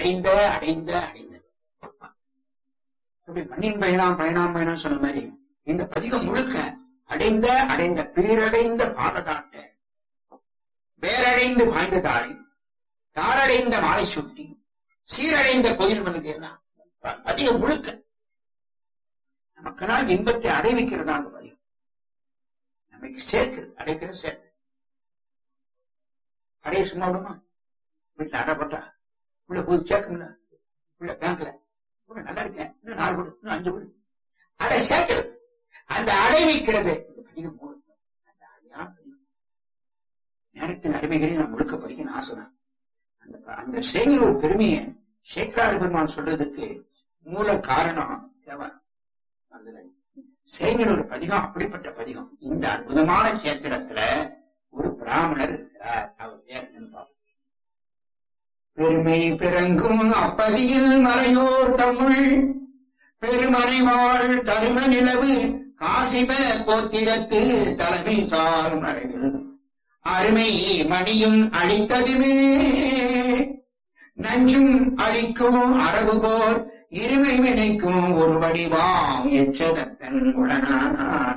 அடைந்த அடைந்த அடைந்த அப்படி மண்ணின் பயனாம் பயனாம் பயணம் சொன்ன மாதிரி இந்த பதிகம் முழுக்க அடைந்த அடைந்த பேரடைந்த பாலதாட்ட வேரடைந்து பாய்ந்த தாளை தாரடைந்த மாலை சுட்டி சீரடைந்த கோயில் மல்லுகெல்லாம் பதிகம் முழுக்க நமக்கெல்லாம் இன்பத்தை அடைவிக்கிறதா அந்த பதிகம் நமக்கு சேர்க்கிறது அடைக்கிறது சேர்க்கிறது. அடைய சும்மா விடுமா? வீட்டுல அடைப்பட்டா உள்ள போது சேர்க்கல உள்ள பேங்க்ல உள்ள நல்லா இருக்கேன் இன்னும் 4 கோடி இன்னும் 5 கோடி அடை சேர்க்கிறது அந்த அடைவிக்கிறது பதிகம் முழுக்க. அந்த அடையான நேரத்தின் அருமைகளை நான் முழுக்க படிக்கணும் ஆசைதான். அந்த சேங்கிற ஒரு பெருமையை சேக்கரார் பெருமான் சொல்றதுக்கு மூல காரணம் தேவாரம். சேங்கிற ஒரு பதிகம் அப்படிப்பட்ட பதிகம். இந்த அற்புதமான கேத்திரத்துல ஒரு பிராமணர் இருக்கிறார். அவர் பேர் என்பார் பெருமை பிறங்கும் அப்பதியில் மறையோர் தம்முள் பெருமனைவாள் தரும நிலவு காசிப கோத்திரத்து தலைமை சால் மறைவில் அருமை மணியும் அளித்ததுமே நஞ்சும் அளிக்கும் அரபு போல் இருமை வினைக்கும் ஒரு வடிவாம் எச்சதத்தன் உடனான்.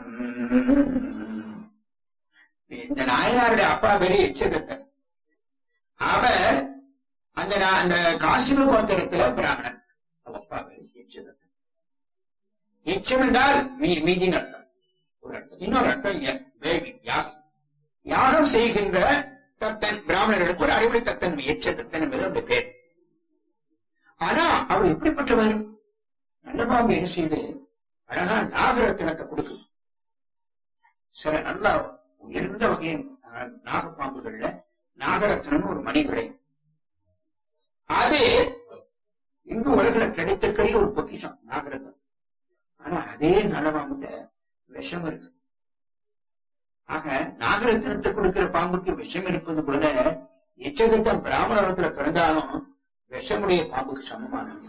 இந்த நாயனாருடைய அப்பா பேரு எச்சதத்தன். அவர் அந்த காசிப கோத்திரத்துல பிராமணன். அப்பா பேரு எச்சதத்தன். எச்சம் என்றால் மீதின் அர்த்தம் ஒரு அர்த்தம். இன்னொரு அர்த்தம் வேள்வி யாகம். யாகம் செய்கின்ற தத்தன் பிராமணர்களுக்கு ஒரு அடிப்படை தத்தன் எச்சதத்தன் என்பது அவருடைய பேர். ஆனா அவர் எப்படிப்பட்டவர்? நல்ல பாம்பு என்ன செய்து அழகா நாகரத்தினத்தை கொடுக்குது. சில நல்ல உயர்ந்த வகையின் நாகப்பாம்புகள்ல நாகரத்னம் ஒரு மணி விடை. அது இங்கு உலகில கிடைத்திருக்கிற ஒரு பொக்கிஷம் நாகரத்னம். ஆனா அதே நல்ல பாம்புட்ட விஷம் இருக்கு. ஆக நாகரத்னத்தை கொடுக்கிற பாம்புக்கு விஷம் இருப்பது போல எச்சதத்தன் பிராமணத்துல பிறந்தாலும் விஷமுடைய பாம்புக்கு சமமானவங்க.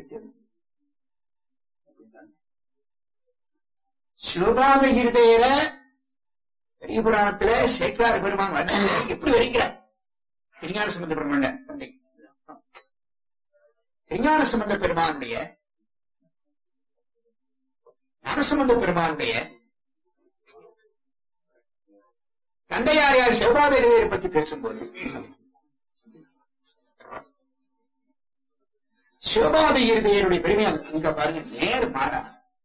சிவபாத இருதயில பெரிய புராணத்துல சேக்கரார் பெருமான் எப்படி வரைக்கிறார்? திருஞான சம்பந்த பெருமான தந்தை திருஞான சம்பந்த பெருமானுடைய ஞானசம்பந்த பெருமானுடைய தந்தையார் யார் சிவபாத இருதயரை பத்தி பேசும்போது சிவபாத இருதயருடைய பெருமையா இங்க பாருங்க நேர் மாறா.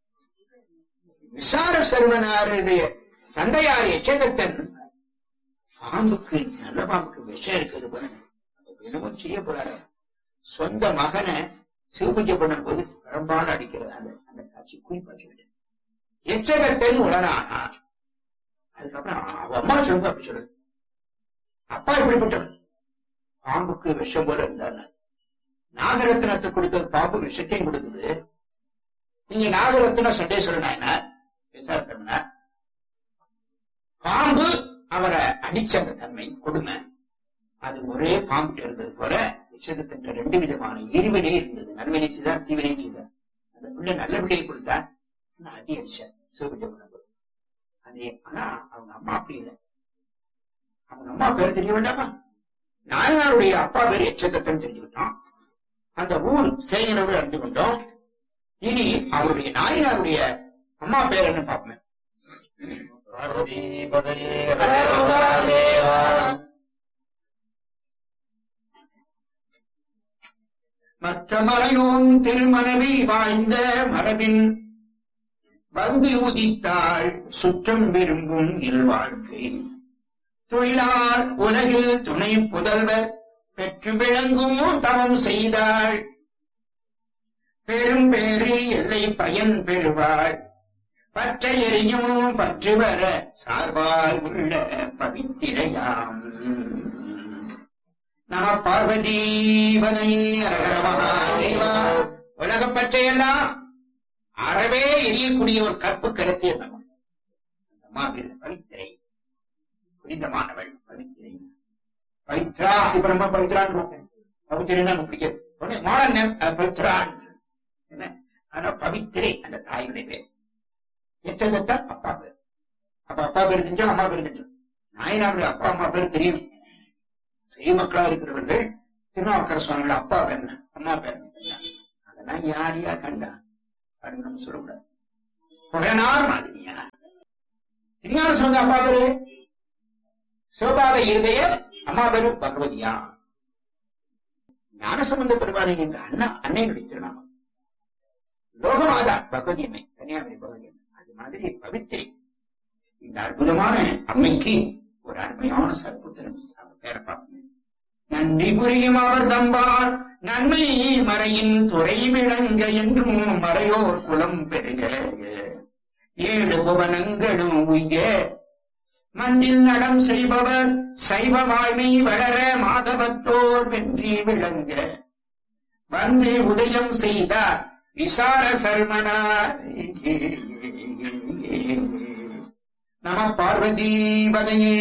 விசார சர்வனாருடைய தந்தையார் எச்சதத்தன் பாம்புக்கு நல்ல பாம்புக்கு விஷம் இருக்குது பாருங்க. என்னமோ செய்ய போறாரு. சொந்த மகனை சிவபூஜை பண்ணும் போது பரம்பால் அடிக்கிறது. அந்த காட்சி குறிப்பாச்சு. எச்சதத்தன் உடனானார். அதுக்கப்புறம் அவ அம்மா சொல்லுங்க அப்படி சொல்லுது. அப்பா இப்படிப்பட்டவர் பாம்புக்கு விஷம் போல இருந்தார். நாகரத்னத்தை கொடுத்தது பாம்பு விஷத்தையும் கொடுக்குது. இங்க நாகரத்ன சண்டேஸ்வரன் நாயனார் விசாரசனார் பாம்பு அவரை அடிச்ச அந்த தன்மை கொடுமை அது ஒரே பாம்புட்டு இருந்தது போல விஷத்துக்கு 2 விதமான இருவினை இருந்தது. நல்வினை செய்தார் தீவினை செய்தார். அந்த பிள்ளை நல்ல பிள்ளையை கொடுத்தா அடி அடிச்சார் சிவபூஜை பண்ணும்போது. அது ஆனா அவங்க அம்மா அப்படி இல்லை. அவங்க அம்மா பேர் தெரிய வேண்டாமா? நாயனாருடைய அப்பா பேர் எச்சதத்தன் தெரிஞ்சுக்கிட்டோம். அந்த ஊர் சேகனோடு அறிந்து கொண்டோம். இனி அவருடைய நாயனாருடைய அம்மா பேர் என்ன பார்ப்போம். மற்ற மறையோன் திருமணவி வாழ்ந்த மரபின் வந்து உதித்தாள் சுற்றம் விரும்பும் இல்வாழ்க்கை தொழிலார் உலகில் துணை புதல்வர் பெற்று விளங்கும் தவம் செய்தாள் பெரும் பேறு எல்லை பயன் பெறுவாள் பற்ற எரியும் பற்று வர சார்பால் உள்ள பவித்திரையாம். நம பார்வதீவனை அரகர மகாதேவா. உலக பற்றையெல்லாம் அறவே எரியக்கூடிய ஒரு கற்பு கரசிய பவித்திரை புனிதமானவள் பவித்திரை. பவித்ரா இப்ப நம்ம பவித்ரான் பவித்திரைன்னா பிடிக்காது. மாடர்ன் பவித்ரான் என்ன? ஆனா பவித்திரை அந்த தாயுடைய பேர். எச்சதத்தா அப்பா பேர். அப்ப அப்பா பேர் தெரிஞ்சோம் அம்மா பேர் தெரிஞ்சோம். நாயனாருடைய அப்பா அம்மா பேர் தெரியும். செய்ய மக்களா இருக்கிறவர்கள் திருநாவுக்கர சுவாமிகள் அப்பா பேர் என்ன அம்மா பேர் அதெல்லாம் யாரையா கண்டா அப்படின்னு நம்ம சொல்லக்கூடாது. புகழனார் மாதிரியா திருஞான சம்பந்த அப்பா பேரு சிவபாத இருதயர், அம்மா பேரு பகவதியா. ஞானசம்பந்த பெருமானை என்ற அன்னையுடைய திருநாமம் லோகமாதா பகவதி அம்மை, கன்னியாகுமரி பகவதி அம்மை. அது மாதிரி பவித்திரை. இந்த அற்புதமான அம்மைக்கு ஒரு அருமையான சற்புத்திரன் அவர் பேரை பார்ப்பேன். நன்றி புரியும் அவர் தம்பார் நன்மை மறையின் துறை விளங்க என்றும் மறையோர் குலம் பெருக 7 புவனங்களும் உய்ய மண்ணில் நடம் செய்பவர் சைவ வாய்மை வளர மாதவத்தோர் வென்றி விளங்க வந்து உதயம் செய்தார் விசார சர்மனார். நம பார்வதி பதையே.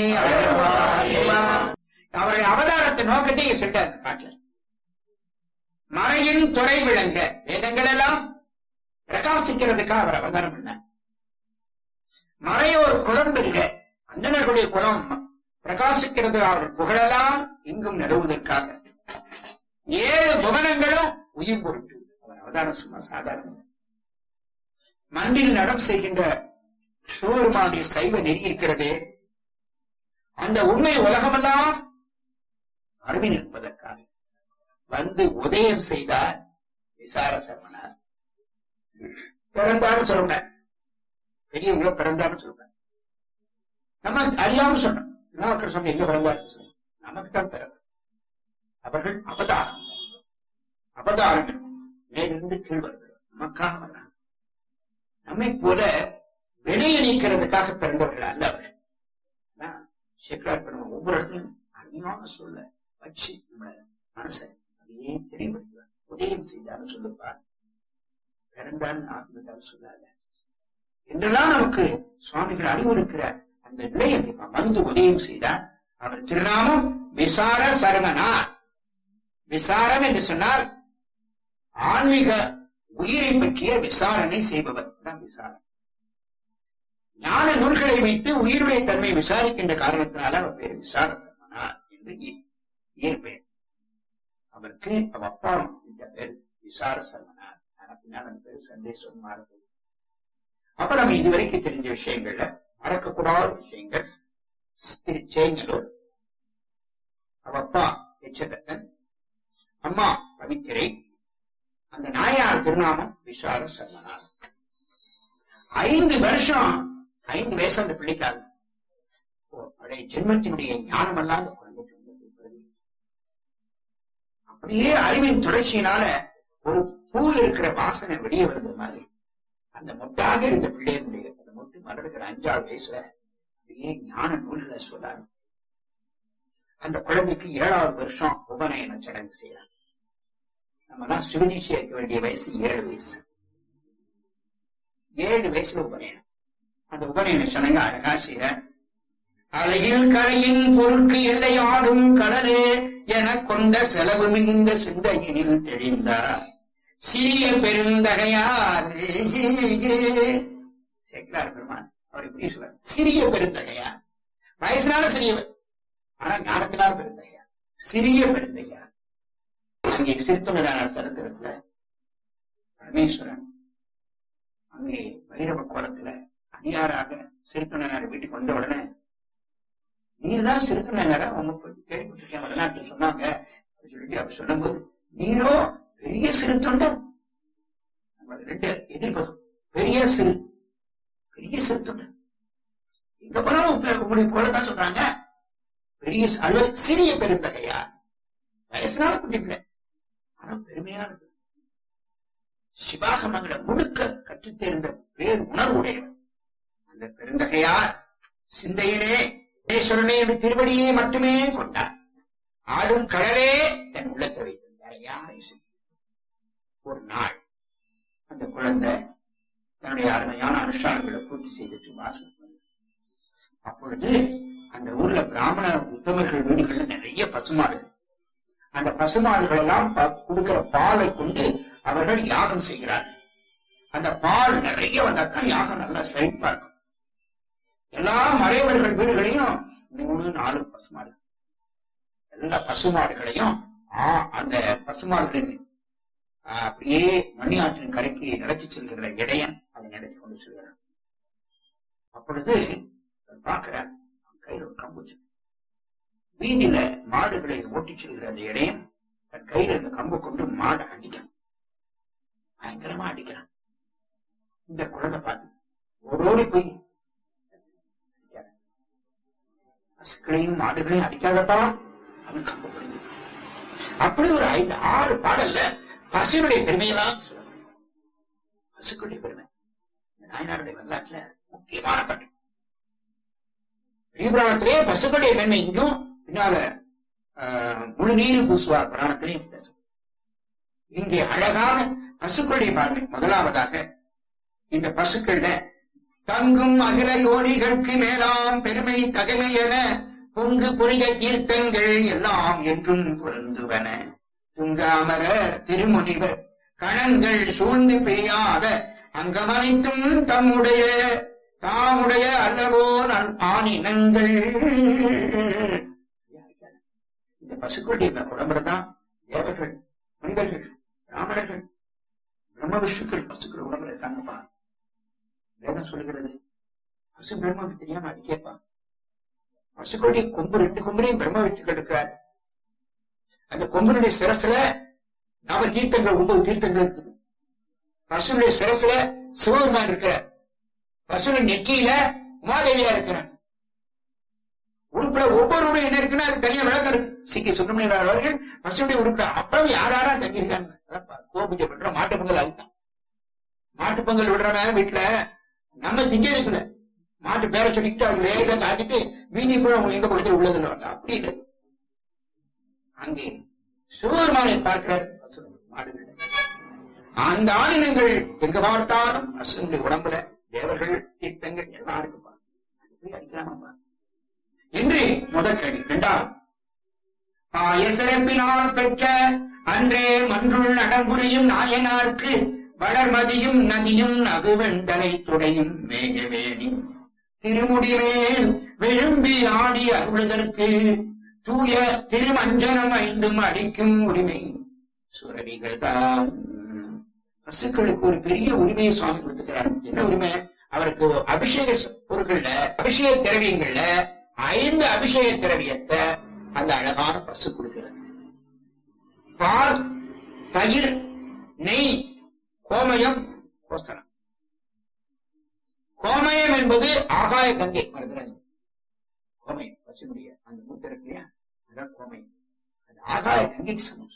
அவருடைய அவதாரத்தை நோக்கத்தை சொல்லிட்டார் பாட்டில். மறையின் துறை விளங்க, வேதங்கள் எல்லாம் பிரகாசிக்கிறதுக்காக அவர் அவதாரம் பண்ண. மறையோர் குலம் பெருக, அந்தனர்களுடைய குலம் பிரகாசிக்கிறது அவர் புகழெல்லாம் இங்கும் நிலவுவதற்காக 7 புவனங்களும் உயிர் பொருட்டு அவர் அவதாரம் சும்மா சாதாரண. மண்ணில் நடம் செய்கின்ற சிவபெருமானுடைய சைவ நெறி இருக்கிறது, அந்த உண்மை உலகமெல்லாம் அருவி நிற்பதற்காக வந்து உதயம் செய்தார் விசார சர்மனார். பிறந்தாரும் சொல்றேன், பெரியவங்களை பிறந்தாரும் சொல்றேன், நம்ம அறியாம சொன்னோம். திருநாவுக்கரசர் சுவாமி எங்க பிறந்தாரு? நமக்குத்தான் பிறகு. அவர்கள் அவதாரம், அவதாரங்கள் மேலிருந்து கீழ் வருகிறார், நமக்காக வர்றாங்க. நம்மை போல வெளியே நீக்கிறதுக்காக பிறந்தவர்கள் அல்ல அவர்கள். சேக்கலார் பெருமாள் ஒவ்வொரு இடத்துலையும் அருமையான சொல்ல வச்சு நம்ம மனசை அப்படியே தெளிவுபடுத்துவார். உதயம் செய்தாலும் சொல்லுப்பார், பிறந்தாலும் ஆத்மதாலும் சொல்லாத என்றெல்லாம் நமக்கு சுவாமிகள் அறிவுறுக்கிற அந்த நிலையை வந்து உதயம் செய்தார். அவர் திருநாமம் விசார சர்மனார். விசாரம் என்று சொன்னால் ஆன்மீக உயிரை பற்றிய விசாரணை செய்பவர் தான் விசாரம். ஞான நூல்களை வைத்து உயிருடைய தன்மை விசாரிக்கின்ற காரணத்தினால அவர் பேர் விசார சர்மனார் என்று இயற்பெயர். அவருக்கு அவ அப்பா என்ற பேர் விசார சர்மனார். பின்னால் அந்த பேர் சந்தேசமாக. அப்ப நம்ம இதுவரைக்கும் தெரிஞ்ச விஷயங்கள்ல மறக்கக்கூடாத விஷயங்கள், திருச்செங்கலூர், அவ அப்பா எச்சதத்தன், அம்மா பவித்திரை, அந்த நாயார் திருநாமம் விசார சர்மனார். 5 வருஷம் 5 வயசு அந்த பிள்ளைக்காக பழைய ஜென்மத்தினுடைய ஞானம் எல்லாம் அப்படியே அறிவின் தொடர்ச்சியினால ஒரு பூ இருக்கிற வாசனை வெளியே வருது மாதிரி அந்த மொட்டாக இருந்த பிள்ளைய அந்த மொட்டு மறந்துக்கிற 5ஆவது வயசுல அப்படியே ஞான நூல்களை சொல்லாரு. அந்த குழந்தைக்கு 7வது வருஷம் உபநயன சடங்கு செய்யறாங்க. நம்ம எல்லாம் சிவதீட்சை இருக்க வேண்டிய வயசு 7 வயசு. 7 வயசுல உபநயனம். அந்த உபநயன சடங்கு அழகா செய்யற. அலையில் கரையின் பொருட்கு எல்லை ஆடும் கடலே என கொண்ட செலவு மிகுந்த சிந்தையினில் தெளிந்தார் சிறிய பெருந்தகையார். சேக்கலார் பெருமான் அவர் இப்படி சொல்றார், சிறிய பெருந்தகையார். வயசுனால சிறியவர், ஆனா ஞானத்தினால் பெருந்தகையார், சிறிய பெருந்தகையார். அங்கே சிறுத்துணரான சரித்திரத்துல பரமேஸ்வரன் அங்கே பைரவ கோலத்துல அடியாராக சிறுத்துணரார் வீட்டுக்கு வந்த உடனே, நீர்தான் சிறுத்துணராரா உங்க கேள்விப்பட்டிருக்கேன் வடநாட்டில் சொன்னாங்க சொல்லிட்டு அப்படி சொல்லும் போது, நீரோ பெரிய சிறு தொண்டர். 2 எதிர்ப்பதும் பெரிய சிறு, பெரிய சிறு தொண்டர். எங்க போனாலும் உங்களுடைய போலதான் சொல்றாங்க. பெரிய சிறிய பெருந்தகையா, வயசுனால குட்டிப்பில்லை, ஆனா பெருமையானது. சிவாகமங்களை முழுக்க கற்றுத் தேர்ந்த பேர் உணர்வுடையவர் அந்த பெருந்தகையார். சிந்தையிலே ஈஸ்வரனே திருவடியை மட்டுமே கொண்டார். ஆடும் கடலே தன் உள்ளத்தை வைத்திருந்தார். ஒரு நாள் அந்த குழந்தை தன்னுடைய அருமையான அனுஷ்டானங்களை பூர்த்தி செய்துட்டு வாசல். அப்பொழுது அந்த ஊர்ல பிராமண உத்தமர்கள் வீடுகள்ல நிறைய பசுமாடு. அந்த பசுமாடுகள் எல்லாம் கொடுக்கிற பாலை கொண்டு அவர்கள் யாகம் செய்கிறார்கள். அந்த பால் நிறைய வந்தாதான் யாகம் நல்லா செழிப்பா இருக்கும். எல்லா மறைவர்கள் வீடுகளையும் 3-4 பசுமாடு, எல்லா பசுமாடுகளையும் அந்த பசுமாடுகளின் அப்படியே மணியாற்றின் கரைக்கு நடத்தி செல்கிற இடையன் அதை நடத்தி கொண்டு செல்கிறான். அப்பொழுது பார்க்கிறார், கையில் ஒரு கம்பு வீதியில மாடுகளை ஓட்டிச் செல்கிற அந்த இடையன் தன் கையில இந்த கம்பு கொண்டு மாடை அடிக்கிறான், பயங்கரமா அடிக்கிறான். இந்த குழந்தை பார்த்து ஓடோடி போய் பசுக்களையும் மாடுகளையும் அடிக்காதப்பா அவன் கம்பு பிடிங்க. அப்படி ஒரு 5-6 பாடல்ல பசுகளுடைய பெருமையெல்லாம் சொல்ல முடியும். பசுக்களுடைய பெருமை நாயனாருடைய வரலாற்றுல முக்கியமான பாட்டு. புராணத்திலே பசுக்களுடைய பெருமை இங்கும், பின்னால முழு நீரு பூசுவார் புராணத்திலையும் பேசும். இங்கே அழகான பசுக்களுடைய பான்மை. முதலாவதாக இந்த பசுக்கள்ல தங்கும் அகில யோனிகளுக்கு மேலாம் பெருமை தகைமை என பொங்கு புனித தீர்த்தங்கள் எல்லாம் என்றும் பொருந்துவன. துங்காமரர் திருமுனிவர் கணங்கள் சூழ்ந்து பிரியாத அங்கமனைத்தும் தாமுடைய அல்லவோ ஆனினங்கள். இந்த பசுக்களுடைய உடம்புலதான் தேவர்கள், மனிதர்கள், பிராமணர்கள், பிரம்ம விஷ்ணுக்கள் பசுக்கள் உடம்புல இருக்காங்கப்பா. வேதம் சொல்லுகிறது. பசு பிரம்ம தெரியாம அடிக்கேப்பா. பசுக்களுடைய கொம்பு 2 கொம்புலையும் பிரம்ம விஷ்ணுக்கள் இருக்கிறார். அந்த கொம்புடைய சிரசுல நவ தீர்த்தங்கள் 9 தீர்த்தங்கள் இருக்குது. பசுடைய சிரசுல சிவபெருமான் இருக்கிறார். பசுவின் நெற்றியில உமாதேவியா இருக்கிறார். உறுப்புல ஒவ்வொரு உறுப்பு என்ன இருக்குன்னா அது தனியா விளக்கம் இருக்கு. சீக்கிய சுப்பிரமணியர் அவர்கள் பசுடைய உறுப்புல அப்புறம் யாரா தங்கியிருக்காங்க. கோபூஜை பண்ற மாட்டு பொங்கல் அதுதான். மாட்டு பொங்கல் விடுறவன் வீட்டுல நம்ம திங்கிறதுக்குல மாட்டு பேரை சொல்லிட்டு அது லேசா காட்டிட்டு மீனி கூட அவங்க எங்க பக்கத்தில் உள்ளதுல வந்த அப்படி இல்லை. அங்கே சிவபெருமானை பார்க்கிறார் மாடுகள். அந்த ஆணினங்கள் எங்க பார்த்தாலும் பசுடைய உடம்புல தேவர்கள் தீர்த்தங்கள் எல்லாம் இருக்குப்பா. அடிக்கலாமாப்பா என்று முதல் கேள்வி. 2வது சிறப்பினால் பெற்ற அன்றே மன்றுள் நடம்புரியும் நாயனார்க்கு வளர்மதியும் நதியும் நகுவெண்டலை துடையும் மேகவேணி திருமுடிமேல் விரும்பி ஆடி அருளுதற்கு தூய திருமஞ்சனம் 5 அடிக்கும் உரிமை சுரவிகள் தான். பசுக்களுக்கு ஒரு பெரிய உரிமையை சுவாமி கொடுத்துக்கிறார். என்ன உரிமை? அவருக்கு அபிஷேக பொருட்கள்ல, அபிஷேக திரவியங்கள்ல 5 அபிஷேக திரவியத்தை அந்த அழகான பசு கொடுக்கிறது. பால், தயிர், நெய், கோமயம், கோசனம். கோமயம் என்பது ஆகாய கங்கை. கோமயம் பசுடைய அந்த மூத்தர் இல்லையா, அதான் கோமயம். அது ஆகாய கங்கைக்கு சமம்.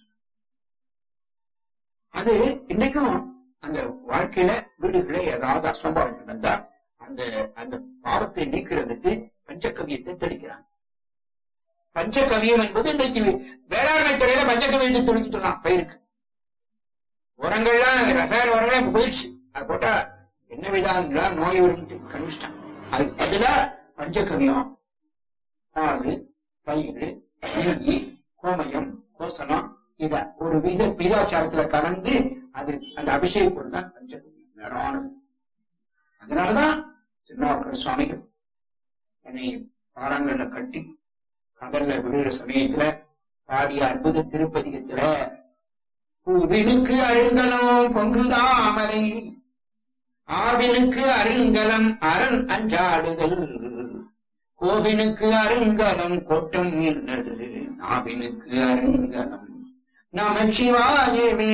அது இன்னைக்கும் அந்த வாழ்க்கையில வீடுகளே ஏதாவது அசம்பாவிதம் நடந்தா அந்த அந்த பாவத்தை நீக்கிறதுக்கு பஞ்சகவியத்தை தெளிக்கிறாங்க. பஞ்சகவியம் என்பது இன்றைக்கு வேளாண்மை துறையில பஞ்சகவியத்தை தெளிச்சுக்கலாம். பயிருக்கு உரங்கள்லாம் ரசாயன உரங்கள்லாம் போயிடுச்சு. அது போட்டா என்ன விதம் நோய் வரும் கண்டுபிடிச்சிட்டாங்க. அது அதுல பஞ்சகவியம் பால், பயிர், நெய், கோமயம், கோசனம் இத ஒரு விதாச்சாரத்துல கலந்து அது அந்த அபிஷேக பொருள் தான் பஞ்சகவியம் மேலானது. அதனாலதான் திருநாவுக்கரசர் சுவாமிகள் என்னை பாறாங்கல்ல கட்டி கடல்ல விடுகிற சமயத்துல பாடிய அற்புத திருப்பதிகத்துல பூவினுக்கு அருங்கலம் பொங்குதாமரை ஆவினுக்கு அருங்கலம் அரண் அஞ்சாடுதல் கோவினுக்கு அருங்கலம் கோட்டம் இல்லது நாவினுக்கு அருங்கலம் நமச்சிவாயவே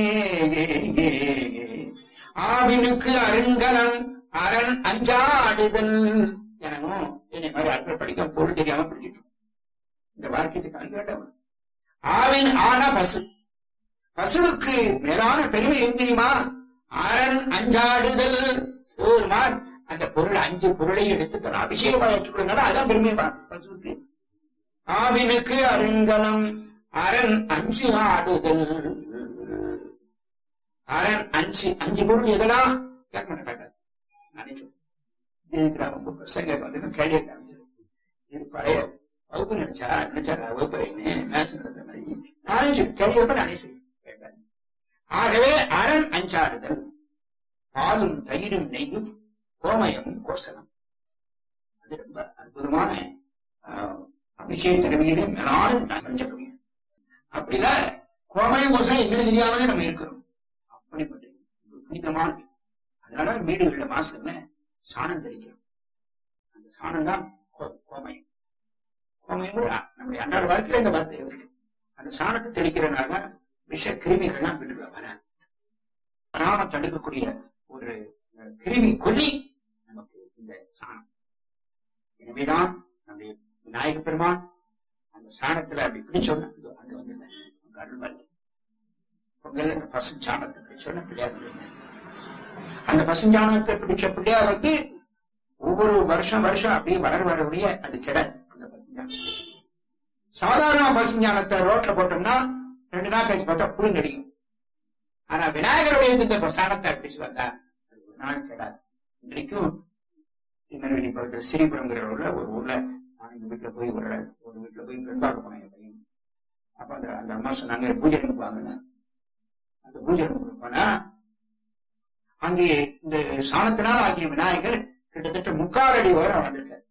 ஆவினுக்கு அருங்கலம் அரண் அஞ்சாடுதல். எனவும் என்னை மாதிரி அர்த்தம் படிக்க பொருள் தெரியாம படிச்சுட்டு இந்த வாக்கியத்துக்கு அங்கேட்டவன் ஆவின் ஆன பசு. பசுவுக்கு மேலான பெருமை எது தெரியுமா? அரண் அஞ்சாடுதல். சோர்மான் அந்த பொருள் 5 பொருளை எடுத்து தர அபிஷேகமாக ஏற்றுக்கொள்ளுங்க. அதான் பெருமை பசுவுக்கு. ஆவினுக்கு அருங்கலம் அரண் அஞ்சு ஆடுதல். அரண் 5 பொருள் எதெல்லாம் கேட்க மாட்டேன். ரொம்ப பிரசங்க வந்து கேள்வி காமிச்சிரு. இது பழைய வகுப்பு நினைச்சாரா வகுப்பறைன்னு மேசன் நடத்த மாதிரி நானே சொல்லி கேள்வியப்ப நானே சொல்லி கேட்காது. ஆகவே அரண் அஞ்சாடுதல் பாலும் தயிரும் நெய்யும் கோமயமும் கோசனம். அது ரொம்ப அற்புதமான அபிஷேக திறமையிலே மேலானது நான் பஞ்சகவியம். அப்படில கோமயம் கோசனம் எங்களுக்கு தெரியாமலே நம்ம இருக்கிறோம். அப்படிப்பட்ட புனிதமான அதனால வீடுகள்ல வாசல்ல சாணம் தெளிக்கிறோம். அந்த சாணம் தான் கோமயம். கோமயம் நம்முடைய அன்றாட வாழ்க்கையில இந்த வார்த்தை இருக்கு. அந்த சாணத்தை தெளிக்கிறதுனாலதான் விஷ கிருமிகள்லாம் வீட்டுக்குள்ள வராது. வராம தடுக்கக்கூடிய ஒரு கிருமி கொல்லி நமக்கு இந்த சாணம். எனவேதான் நம்முடைய விநாயக பெருமான் அந்த சாணத்துல அப்படி பிடிச்சோன்னு அங்க வந்து அருள் வருது. பொங்கல் அந்த பசுஞ்சாணத்தை பிடிச்சோன்னு பிள்ளையார் வந்து அந்த பசுஞ்சாணத்தை பிடிச்ச பிள்ளையார் வந்து ஒவ்வொரு வருஷம் அப்படியே வளர்வரைய அது கிடையாது. அந்த பசுஞ்சாணம் சாதாரண பசுஞ்சாணத்தை ரோட்ல போட்டோம்னா 2 நாள் கழிச்சு பார்த்தா புழு நடிக்கும். ஆனா விநாயகருடைய இந்த சாணத்தை பிடிச்சு பார்த்தா அது ஒரு நாள் கிடையாது. இன்றைக்கும் திருநெல்வேலி பக்கத்துல ஸ்ரீபுரம்ங்கிற ஒரு ஊர்ல நான் எங்க வீட்டுல போய் ஒரு வீட்டுல போய் பெண்பாக்க போனேன் என் பையன். அப்ப அந்த அம்மா சொன்னாங்க பூஜை வாங்கின அந்த பூஜை போனா அங்கே இந்த சாணத்தினால் ஆகிய விநாயகர் கிட்டத்தட்ட 3/4 அடி உயரம் வளர்ந்திருக்காரு.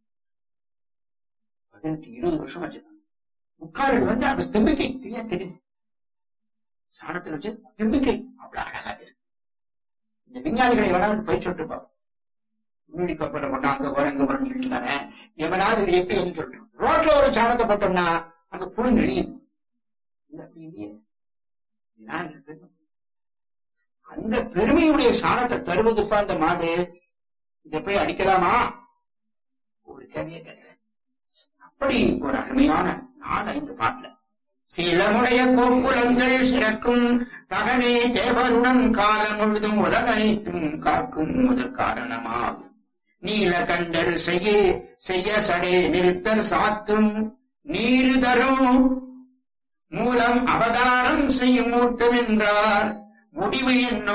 18-20 வருஷம் வச்சிருக்காங்க. 3/4 அடி வந்து அந்த தெம்பிக்கை தெரியுது. சாணத்தில் வச்சு தெம்பிக்கை அவ்வளவு அழகா இருக்கு. இந்த விஞ்ஞானிகளை எவனாவது பயிற்சி விட்டு பார்ப்போம். முன்னாடி கப்பல போட்டா அங்க போற இங்க போறன்னு சொல்லிட்டு தானே எவனாவது இது எப்படி வந்து சொல்றோம். ரோட்ல ஒரு சாணத்தை போட்டோம்னா அங்க புழு நெழியுது. இது அப்படி இல்லையே. விநாயகர் பெருமை அந்த பெருமையுடைய சாணத்தை தருவதுப்பா அந்த மாடு. இதை போய் அடிக்கலாமா ஒரு கேள்வியை கேட்கிறேன். அப்படி ஒரு அருமையான 4-5 பாட்டுல சிலமுடைய கோக்குலங்கள் சிறக்கும் தகனே தேவருடன் காலம் முழுதும் உலகனைத்தும் காக்கும் முதல் காரணமாகும். நீலகண்டர் செய்ய சடை நிறுத்தர் சாத்தும் நீரு தரும் மூலம் அவதாரம் செய்யும் மூர்த்தம் என்றார் முடிவு என்னோ.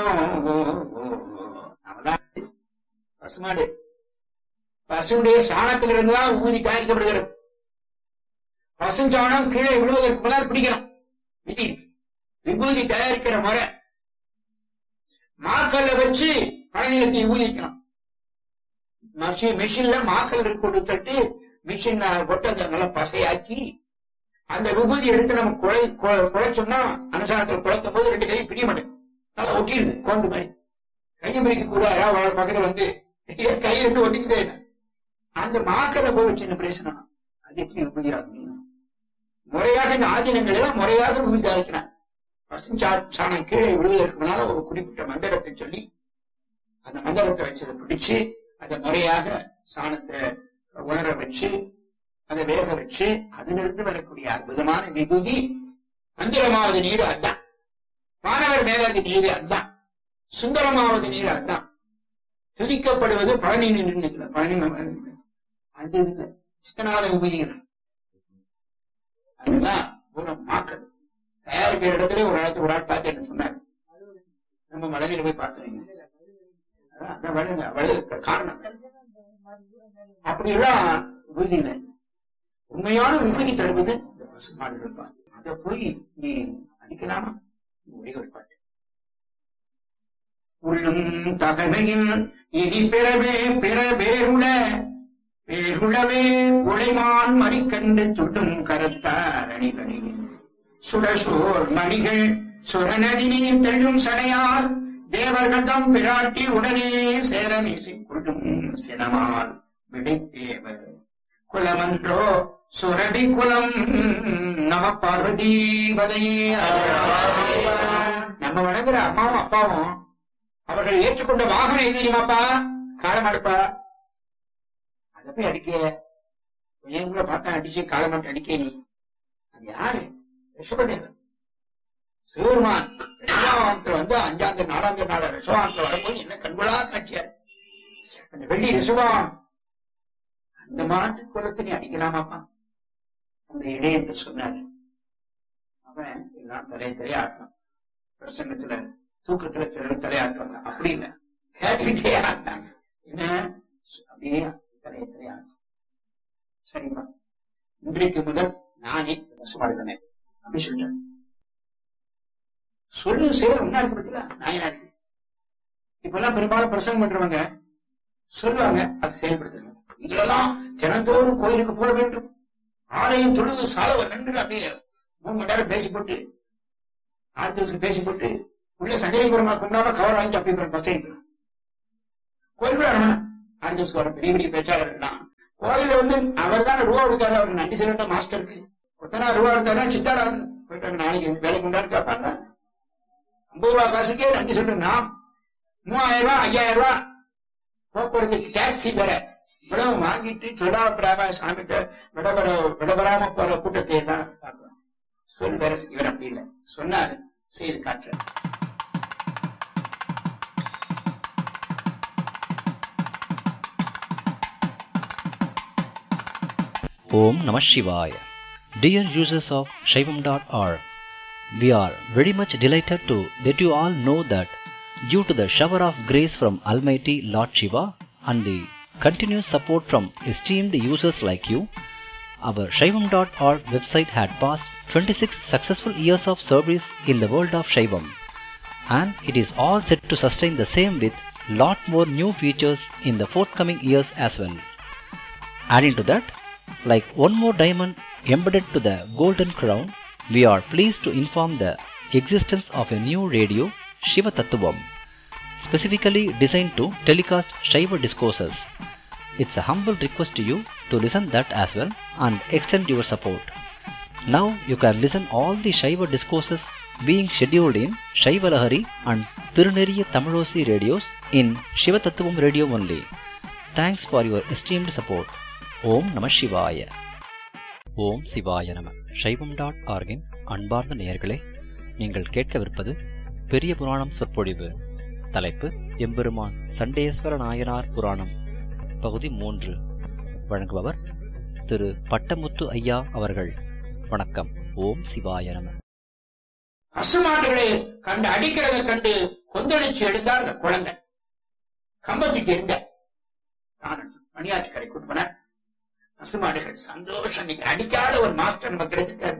பசுமாடு பசுடைய சாணத்திலிருந்துதான் ஊதி தயாரிக்கப்படுகிறது. பசுஞ்சாணம் கீழே விழுவதற்கு முன்னால் பிடிக்கணும். விதி இருக்கு. விபூதி தயாரிக்கிற முறை மாக்கல்ல வச்சு பழநிலத்தை ஊதிக்கணும். மிஷின்ல மாக்கல் கொடுத்துட்டு மிஷின் கொட்டதை நல்லா பசையாக்கி அந்த விபூதி எடுத்து நம்ம குழைச்சோம்னா அனுசாரத்தில் குழைக்கும் போது 2 கையும் பிரிய மாட்டேன். நல்லா ஒட்டிடுது கோந்து மாதிரி. கையை பிரிக்க கூட யாராவது பக்கத்துல வந்து கை 2 ஒட்டிக்கிட்டே அந்த மாக்கலை போய் வச்சு என்ன பிரயோசனம்? அது எப்படி விபூதி ஆக முடியும்? முறையாக இந்த ஆதீனங்கள் எல்லாம் முறையாக விபூதி ஆகிக்கிறான். பசுஞ்சாணம் கீழே விழுவதற்கு முன்னால ஒரு குறிப்பிட்ட மந்திரத்தை சொல்லி அந்த மந்திரத்தை வச்சதை பிடிச்சு அதை முறையாக சாணத்தை உலர வச்சு அதை வேக வச்சு அதிலிருந்து வரக்கூடிய அற்புதமான விபூதி. மந்திரமாவது நீர் அதுதான், மாணவர் மேலாதி நீர் அதுதான், சுந்தரமாவது நீர் அதுதான். துதிக்கப்படுவது பழனி நின்று பழனி அந்த இதுல சித்தநாத விபூதிகள் அதுதான் மாக்கள் தயாரிக்கிற இடத்துல ஒரு இடத்துல ஒரு ஆள் பார்த்தேன்னு சொன்னார். நம்ம மலையில போய் பார்த்தோம். காரணம் அப்படியெல்லாம் விபூதி இல்லை. உண்மையான விபூதி தருவது இந்த பசுமாடுகள் தான். அதை போய் நீ அடிக்கலாமா? ஒரே ஒரு பாட்டு. உள்ளும் தகமையில் இனி பிறவே பிற வேருளவே உழைமான் மறிக்கன்று துடும் கரத்தார் அணிகணியின் சுடசோர் மணிகள் சுரநதி நீர் தெள்ளும் சடையார் தேவர்கள் தம் பிராட்டி உடனே சேரமிசைக்கொள்ளும் சினமால் விடைத்தேவர் குலமன்றோ சுரபி குலம் நம பார்வதீபதையே. நம்ம வணங்குற அம்மாவும் அப்பாவும் அவர்கள் ஏற்றுக்கொண்ட வாகனம் எது தெரியுமாப்பா? காலமாடுப்பா. அதை போய் அடிக்க கொஞ்சம் கூட பார்த்தா அடிச்சு காலமாட்டு அடிக்க நீ அது யாரு? ரிஷபதேவன் சிவருமான் ரிஷபாவனத்துல வந்து 5ஆம் 4ஆம் நாள் ரிஷபாவனத்துல வரும்போது என்ன கண்கொள்ளா காட்டியார். அந்த வெள்ளி ரிஷபாவன் அந்த மாட்டு குலத்தை நீ அடிக்கலாமாப்பா? அந்த இடை என்று சொன்னாரு. அவன் எல்லாம் தலையாட்டணும். பிரசங்கத்துல தூக்கத்துல சிலர் தலையாட்டுவாங்க. அப்படி இல்லை, கேட்டுக்கிட்டே ஆட்டினாங்க. என்ன அப்படியே தலையாட்டணும். சரிம்மா, இன்றைக்கு முதல் நானே பசுமாடுதானே அப்படி சொல்லிட்டேன். சொல்லு செயல் ஒன்னா இருக்கு பத்தில நாயனா இருக்கு. இப்பெல்லாம் பெரும்பாலும் பிரசங்கம் பண்றவங்க சொல்லுவாங்க, அது செயல்படுத்துறாங்க. இதெல்லாம் தினந்தோறும் கோயிலுக்கு போக வேண்டும், ஆலயம் தொழுது சாலவ நன்று அப்படியே 3 மணி நேரம் பேசி போட்டு அடுத்ததுக்கு பேசி போட்டு உள்ள சஞ்சரிபுரமா கொண்டாம கவர் வாங்கிட்டு அப்படி பசரி போயிடும். கோயிலுக்குள்ள அரமணம் அடுத்த வருஷம் வர பெரிய பெரிய பேச்சாளர்கள்லாம் கோயில அவர் தான் ரூபா கொடுத்தாரு. அவருக்கு நன்றி சொல்லிட்ட மாஸ்டருக்கு ஒத்தனா ரூபா எடுத்தாரு சித்தாடா போயிட்டாங்க. நாளைக்கு வேலைக்கு கொண்டாரு கேட்பாங்க. 50 ரூபா காசுக்கே நன்றி சொல்றேன். நான் 3000 ரூபாய் 5000 ரூபாய் போக்குவரத்துக்கு டாக்ஸி வேற இவ்வளவு வாங்கிட்டு சொல்லாபராம சாமிட்ட விடபராம போற கூட்டத்தை எல்லாம் பார்க்கிறோம். சொல் வேற இவர் அப்படி இல்லை, சொன்னாரு செய்து காட்டுற. Om Namah Shivaya. Dear users of Shaivam.org, we are very much delighted to let you all know that due to the shower of grace from Almighty Lord Shiva and the continuous support from esteemed users like you, our Shaivam.org website had passed 26 successful years of service in the world of Shaivam, and it is all set to sustain the same with lot more new features in the forthcoming years as well. Adding to that, like one more diamond embedded to the golden crown, we are pleased to inform the existence of a new radio, Shiva Tattvam, specifically designed to telecast Shiva discourses. It's a humble request to you to listen that as well and extend your support. Now you can listen all the Shiva discourses being scheduled in Shiva Lahari and Tiruneriya Tamilosi radios in Shiva Tattvam radio only. Thanks for your esteemed support. ஓம் நம சிவாய. ஓம் சிவாய நம. Shaivam.org-இன் அன்பார்ந்த நேயர்களே, நீங்கள் கேட்கவிருப்பது பெரிய புராணம் சொற்பொழிவு. தலைப்பு எம்பெருமான் சண்டேஸ்வர நாயனார் புராணம், பகுதி 3. வழங்குபவர் திரு பட்டமுத்து ஐயா அவர்கள். வணக்கம். ஓம் சிவாய நம. பசுமாடுகளை கண்டு அடிக்கிறத கண்டு கொந்தளிச்சு எழுந்தார் அந்த குழந்தை. கம்பத்துக்கு இருந்த மணியாற்றுக்கரை கூட்டு போன பசுமாடுகள் சந்தோஷம். இன்னைக்கு அடிக்காத ஒரு மாஸ்டர் நம்ம கிடைச்சிட்டாரு.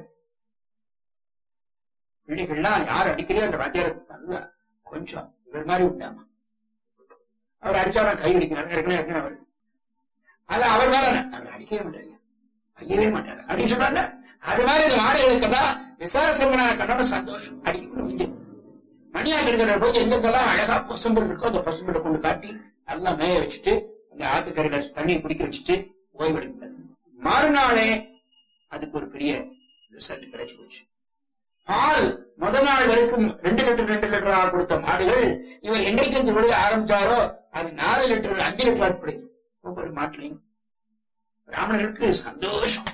பிள்ளைகள்லாம் யார் அடிக்கிறே அந்த வாத்தியார கொஞ்சம் இவர் மாதிரி விட்டாமா. அவர் அடிச்சாலும் கை அடிக்கிறார். அவரு அது அவர் மேல அவர் அடிக்கவே மாட்டாரு, ஐயவே மாட்டாரு அப்படின்னு சொல்றாங்க. அது மாதிரி இந்த மாடுகளுக்கு தான் விசாரசம்பனான கண்ணோட சந்தோஷம். அடிக்கணும் மணியாட்டு போது எங்கெல்லாம் அழகா பசும்புல் இருக்கோ அந்த பசும்புலை கொண்டு காட்டி நல்லா மேய வச்சுட்டு அந்த ஆத்துக்கரையில தண்ணியை குடிக்க வச்சுட்டு ஓய்வெடுக்கிறது. மறுநாளே அதுக்கு ஒரு பெரிய ரிசல்ட் கிடைச்சு போச்சு. பால் முதல் நாள் வரைக்கும் 2 லிட்டர் கொடுத்த மாடுகள் இவர் என்றைக்கு விழுக ஆரம்பிச்சாரோ அது 4 லிட்டர் 5 லிட்டர் ஏற்படுது ஒவ்வொரு மாட்டிலையும். பிராமணர்களுக்கு சந்தோஷம்.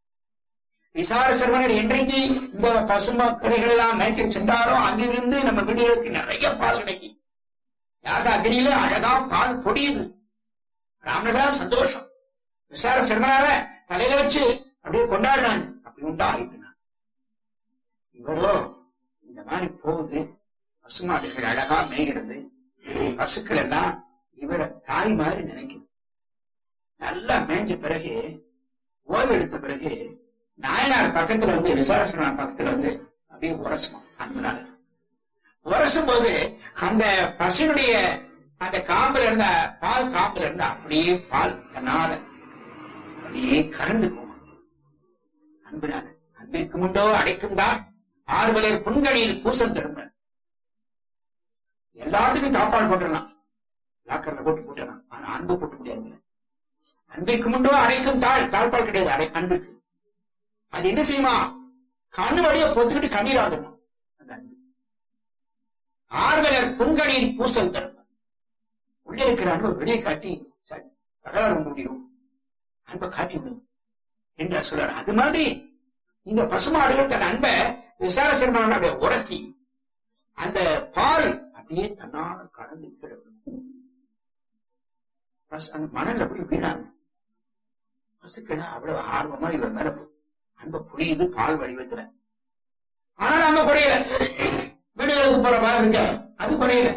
விசார சர்வனர் என்றைக்கு இந்த பசுமா கடைகள் எல்லாம் மேய்க்க சென்றாரோ அங்கிருந்து நம்ம வீடுகளுக்கு நிறைய பால் கிடைக்கும். யாக அக்னியில அழகா பால் பொடியுது. பிராமணர்களா சந்தோஷம். விசார சர்வனார தலையில வச்சு அப்படியே கொண்டாடுறாங்க. அப்படி உண்டாகிட்டு இவரோ இந்த மாதிரி போகுது. பசுமாடுகள் அழகா மேய்கிறது. பசுக்கள் எல்லாம் இவரை தாய் மாதிரி நினைக்குது. நல்லா மேய்ஞ்ச பிறகு ஓய்வு எடுத்த பிறகு நாயனார் பக்கத்துல விசாரசனார் பக்கத்துல அப்படியே உரசுமா. அதனால உரசும் போது அந்த பசுனுடைய அந்த காம்புல இருந்த பால் காம்புல இருந்த அப்படியே பால் தன்னால அப்படியே கறந்து போகும். அன்பினால அன்பிற்கு முண்டோ அடைக்கும் தான் ஆறுவலர் புன்கணியில் பூசல் தரும்ப. எல்லாத்துக்கும் தாப்பால் போட்டுடலாம், லாக்கர்ல போட்டுடலாம். ஆனா அன்பு போட்டு முடியாது. அன்பிற்கு முண்டோ அடைக்கும் தாழ்பால் கிடையாது அன்புக்கு. அது என்ன செய்யுமா? கண்ணு வழிய பொத்துக்கிட்டு கண்ணீர் ஆகணும். அந்த அன்பு ஆறுவலர் புன்கணியில் பூசல் தரும்ப. உள்ளே இருக்கிற அன்பை வெளியே காட்டி தகராறு முடியும், அன்பை காட்டி விடும் என்று சொல்றாரு. அது மாதிரி இந்த பசுமாடுகள் தன் அன்பை விசார சிறுமணம் அப்படியே உரசி அந்த பால் அப்படியே தன்னால கலந்து கிடக்கும். அந்த மணல்ல போய் வீணாங்க. பசுக்கள் அவ்வளவு ஆர்வமா இவர் மேல அன்பை புரியுது பால் வடிவத்துல. ஆனால் அங்க குறையல. வீடுகளுக்கு போற பால் இருக்க அது குறையல.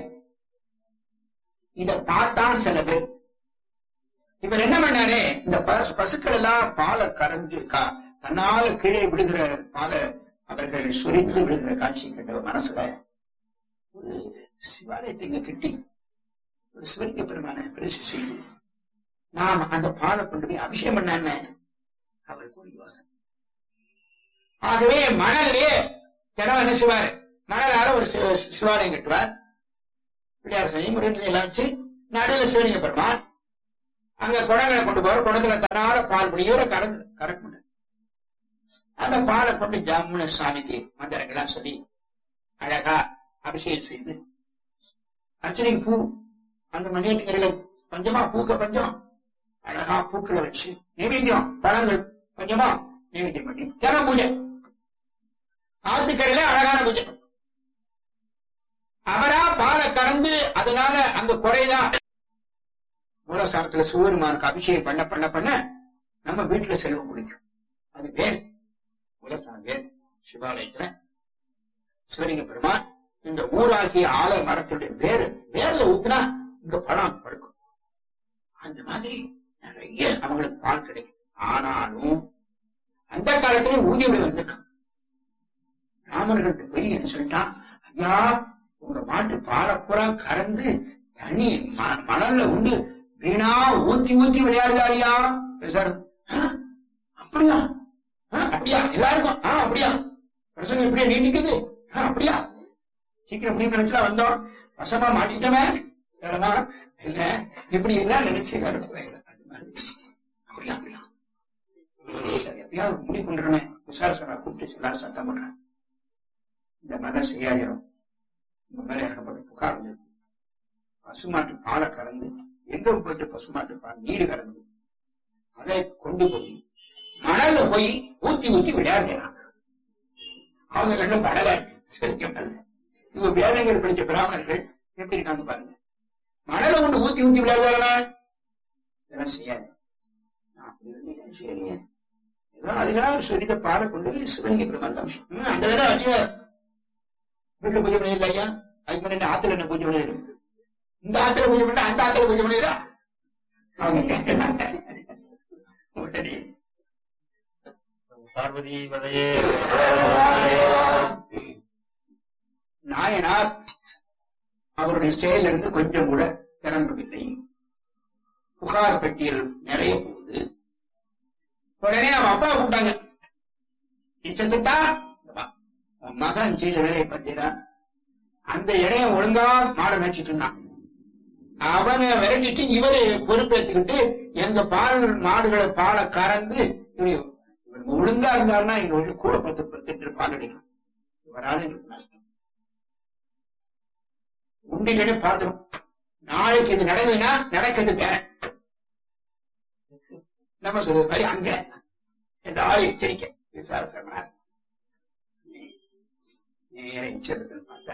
இத பார்த்தா சில பேர் இவர் என்ன பண்ணாரு, இந்த பசுக்கள் எல்லாம் பாலை கறந்து தன்னால கீழே விழுகிற பாலை அவர்கள் சுரிந்து விழுகிற காட்சி கண்ட மனசுல ஒரு சிவாலயத்தை கிட்டி ஒரு சிவலிங்க பெருமான பிரதிஷ்டை செய்து நாம் அந்த பாலை கொண்டு போய் அபிஷேகம் பண்ணான்னு அவருக்கு ஒரு யோசனை. ஆகவே மணலே தினம் என்ன செய்வாரு, மணலால ஒரு சிவாலயம் கட்டுவார். பிள்ளையார் சனி முருகன் எல்லாம் வச்சு நடுவில் சிவலிங்க பெருமான். அங்க குடங்களை கொண்டு போற, குடத்துல தனால பால் பிடியோட கறக்க முடியும். அந்த பாலை கொண்டு ஜம்முன சாமிக்கு மந்திரங்கள்லாம் சொல்லி அழகா அபிஷேகம் செய்து அர்ச்சனைக்கு பூ அந்த மணியட்டுக்கரையில கொஞ்சமா பூக்க பஞ்சம் அழகா பூக்களை வச்சு நைவேத்தியம் பழங்கள் கொஞ்சமா நைவேத்தியம் பண்ணி தினம் பூஜை. ஆத்துக்கரையில அழகான பூஜை. அவரா பாலை கறந்து அதனால அங்க குறைதான் மூலஸ்தானத்துல சிவபெருமானுக்கு அபிஷேகம் பண்ண பண்ண பண்ண நம்ம வீட்டுல செல்வம் குடிக்கும். அது வேறு மூலஸ்தானம் வேறு. சிவாலயத்துல சிவலிங்க பெருமான் இந்த ஊராகிய ஆல மரத்துடைய வேர்ல ஊத்துனா இங்க பழம் படுக்கும். அந்த மாதிரி நிறைய அவங்களுக்கு பால் கிடைக்கும். ஆனாலும் அந்த காலத்திலே ஊதியம் வந்திருக்கும். ராமர்கள் போய் என்ன சொல்லிட்டான், ஐயா உங்க மாட்டு பாலை பூரா கறந்து தண்ணி மணல்ல உண்டு வீணா ஊத்தி ஊத்தி விளையாடுதாரியா சார். அப்படியா அப்படியா எல்லாருக்கும் அப்படியா பிரசங்கம் இப்படியா நீட்டிக்குது அப்படியா சீக்கிரம் முடியும் நினைச்சா வந்தோம் வசமா மாட்டிட்டமே இல்ல இப்படி எல்லாம் நினைச்சு அது மாதிரி அப்படியா அப்படியா எப்படியாவது முடிவு பண்றேன். விசாரசனா கூப்பிட்டு எல்லாரும் சத்தம் பண்றேன். இந்த மகன் செய்யாயிரம் இந்த மேல ஏற்பட்ட புகார் வந்து பசுமாட்டு பாலை கறந்து எங்க போயிட்டு பசுமாட்டு பால் நீடு கறந்து அதை கொண்டு போய் மணல்ல போய் ஊத்தி ஊத்தி விளையாடுறாங்க. அவங்க ரெண்டும் படல இவங்க வேதங்கள் படிச்ச பிராமணர்கள் எப்படி இருக்காங்க பாருங்க. மணலை கொண்டு ஊத்தி ஊத்தி விளையாடுறாங்க. இதெல்லாம் செய்யாது. சரியா ஏதோ அதுக்கெல்லாம் சொல்லித பாலை கொண்டு போய் சிவலிங்க பெருமாள் அம்சம் அந்த வேலை வச்சு வீட்டுல பூஜை பண்ணி இல்லையா. அதுக்கு முன்னாடி ஆத்துல என்ன பூஜை பண்ணிடு, இந்த ஆத்துல பூஜை பண்ண அந்த ஆத்துல பூஜை பண்ணிடுறா அவங்க கேட்கிறாங்க. உடனே பார்வதி வதையே நாயனார் அவருடைய செயலிருந்து கொஞ்சம் கூட திறம்பவில்லை. புகார் பட்டியல் நிறைய போகுது. உடனே அவன் அப்பா கூப்பிட்டாங்க. இச்சத்துட்டா மகன் செய்த வேலையை பார்த்தீரா, அந்த இடையம் ஒழுங்கா மாட மேய்ச்சிட்டு இருந்தான். அவனை விரட்டிட்டு இவரு பொறுப்பேற்றுக்கிட்டு எங்க பால் மாடுகளை பாலை கறந்து ஒழுங்கா இருந்தாருன்னா எங்க கூட 10 பால் கிடைக்கும். இவரால் எங்களுக்கு நஷ்டம். உண்டிலே பார்த்துரும். நாளைக்கு இது நடந்ததுன்னா நடக்கிறது வேற. நம்ம சொல்றது மாதிரி அங்க ஏதாவது எச்சரிக்கை விசாரிச்சா நேர எச்சரிக்கை பார்த்த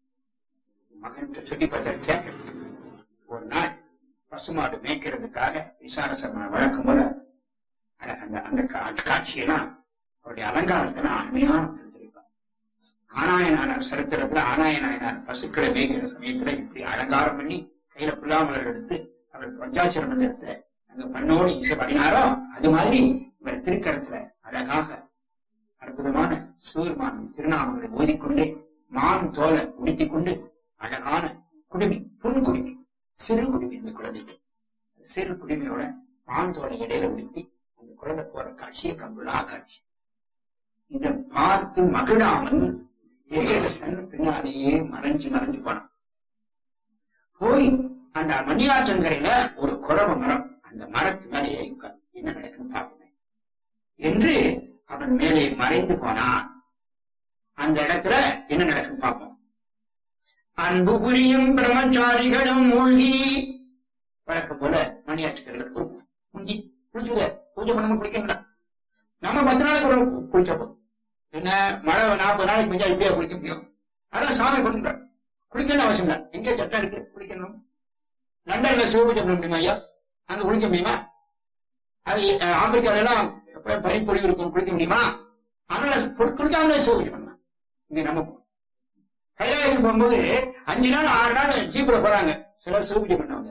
மகன் சொல்லி பார்த்தாரு கேட்க. ஒரு நாள் பசுமாடு மேய்க்கிறதுக்காக விசாரசமான வழக்கம் போல அந்த காட்சியெல்லாம் அவருடைய அலங்காரத்தெல்லாம் அருமையான தெரிவிப்பார். ஆனாயனார் சரித்திரத்துல ஆனாயனார் பசுக்களை மேய்க்கிற சமயத்துல இப்படி அலங்காரம் பண்ணி கையில புல்லாமல் எடுத்து அவர் பஞ்சாட்சர மந்திரத்தை அங்க பண்ணோடு இசை பண்ணினாரோ அது மாதிரி இவர் திருக்கரத்துல அழகாக அற்புதமான சிவருமான திருநாமங்களை ஓதிக்கொண்டே மான் தோலை உடுத்திக் கொண்டு அழகான குடுமி புன் குடுமி சிறு குடுமி இந்த குழந்தைக்கு சிறு குடுமையோட மான் தோலை இடையில உடுத்தி அந்த குழந்தை போற காட்சியை கம்புலா காட்சி. இதை பார்த்து மகிழாமல் எச்சகத்தன் பின்னாலேயே மறைஞ்சு போனான். போய் அந்த மணியாற்றங்கரையில ஒரு குறவ மரம், அந்த மரத்து மேலே உட்கார்ந்து என்ன நடக்குன்னு பார்ப்பேன் என்று அவன் மேலே மறைந்து போனான். அந்த இடத்துல என்ன நடக்குன்னு பார்ப்போம். அன்பு புரியும் பிரம்மச்சாரிகளும் மூழ்கி வழக்கம் போல மணியாற்றுக்கிறது முந்தி குளிச்சுட பூஜை பண்ணாம குளிக்க நம்ம 10 நாளைக்கு குளிச்சப்போ என்ன மழை 40 நாளைக்கு பெஞ்சா இப்படியா குளிக்க முடியும். அதான் சாமி கொடுத்துட்டார். குளிக்கணும்னு அவசியம் இல்லை. எங்கே சட்டம் இருக்கு குளிக்கணும். லண்டன்ல சிவபூஜை பண்ண முடியுமா ஐயா? அங்க குளிக்க முடியுமா? அது ஆப்பிரிக்கால எல்லாம் பனிப்பொழிவு இருக்கும், குளிக்க முடியுமா? அதனால குளிக்காமலே சிவபூஜை பண்ணலாம். இங்க நம்ம கைலாயத்துக்கு போகும்போது 5 நாள் 6 நாள் ஜீப்ல போறாங்க சிலர் சிவபூஜை பண்ணவங்க.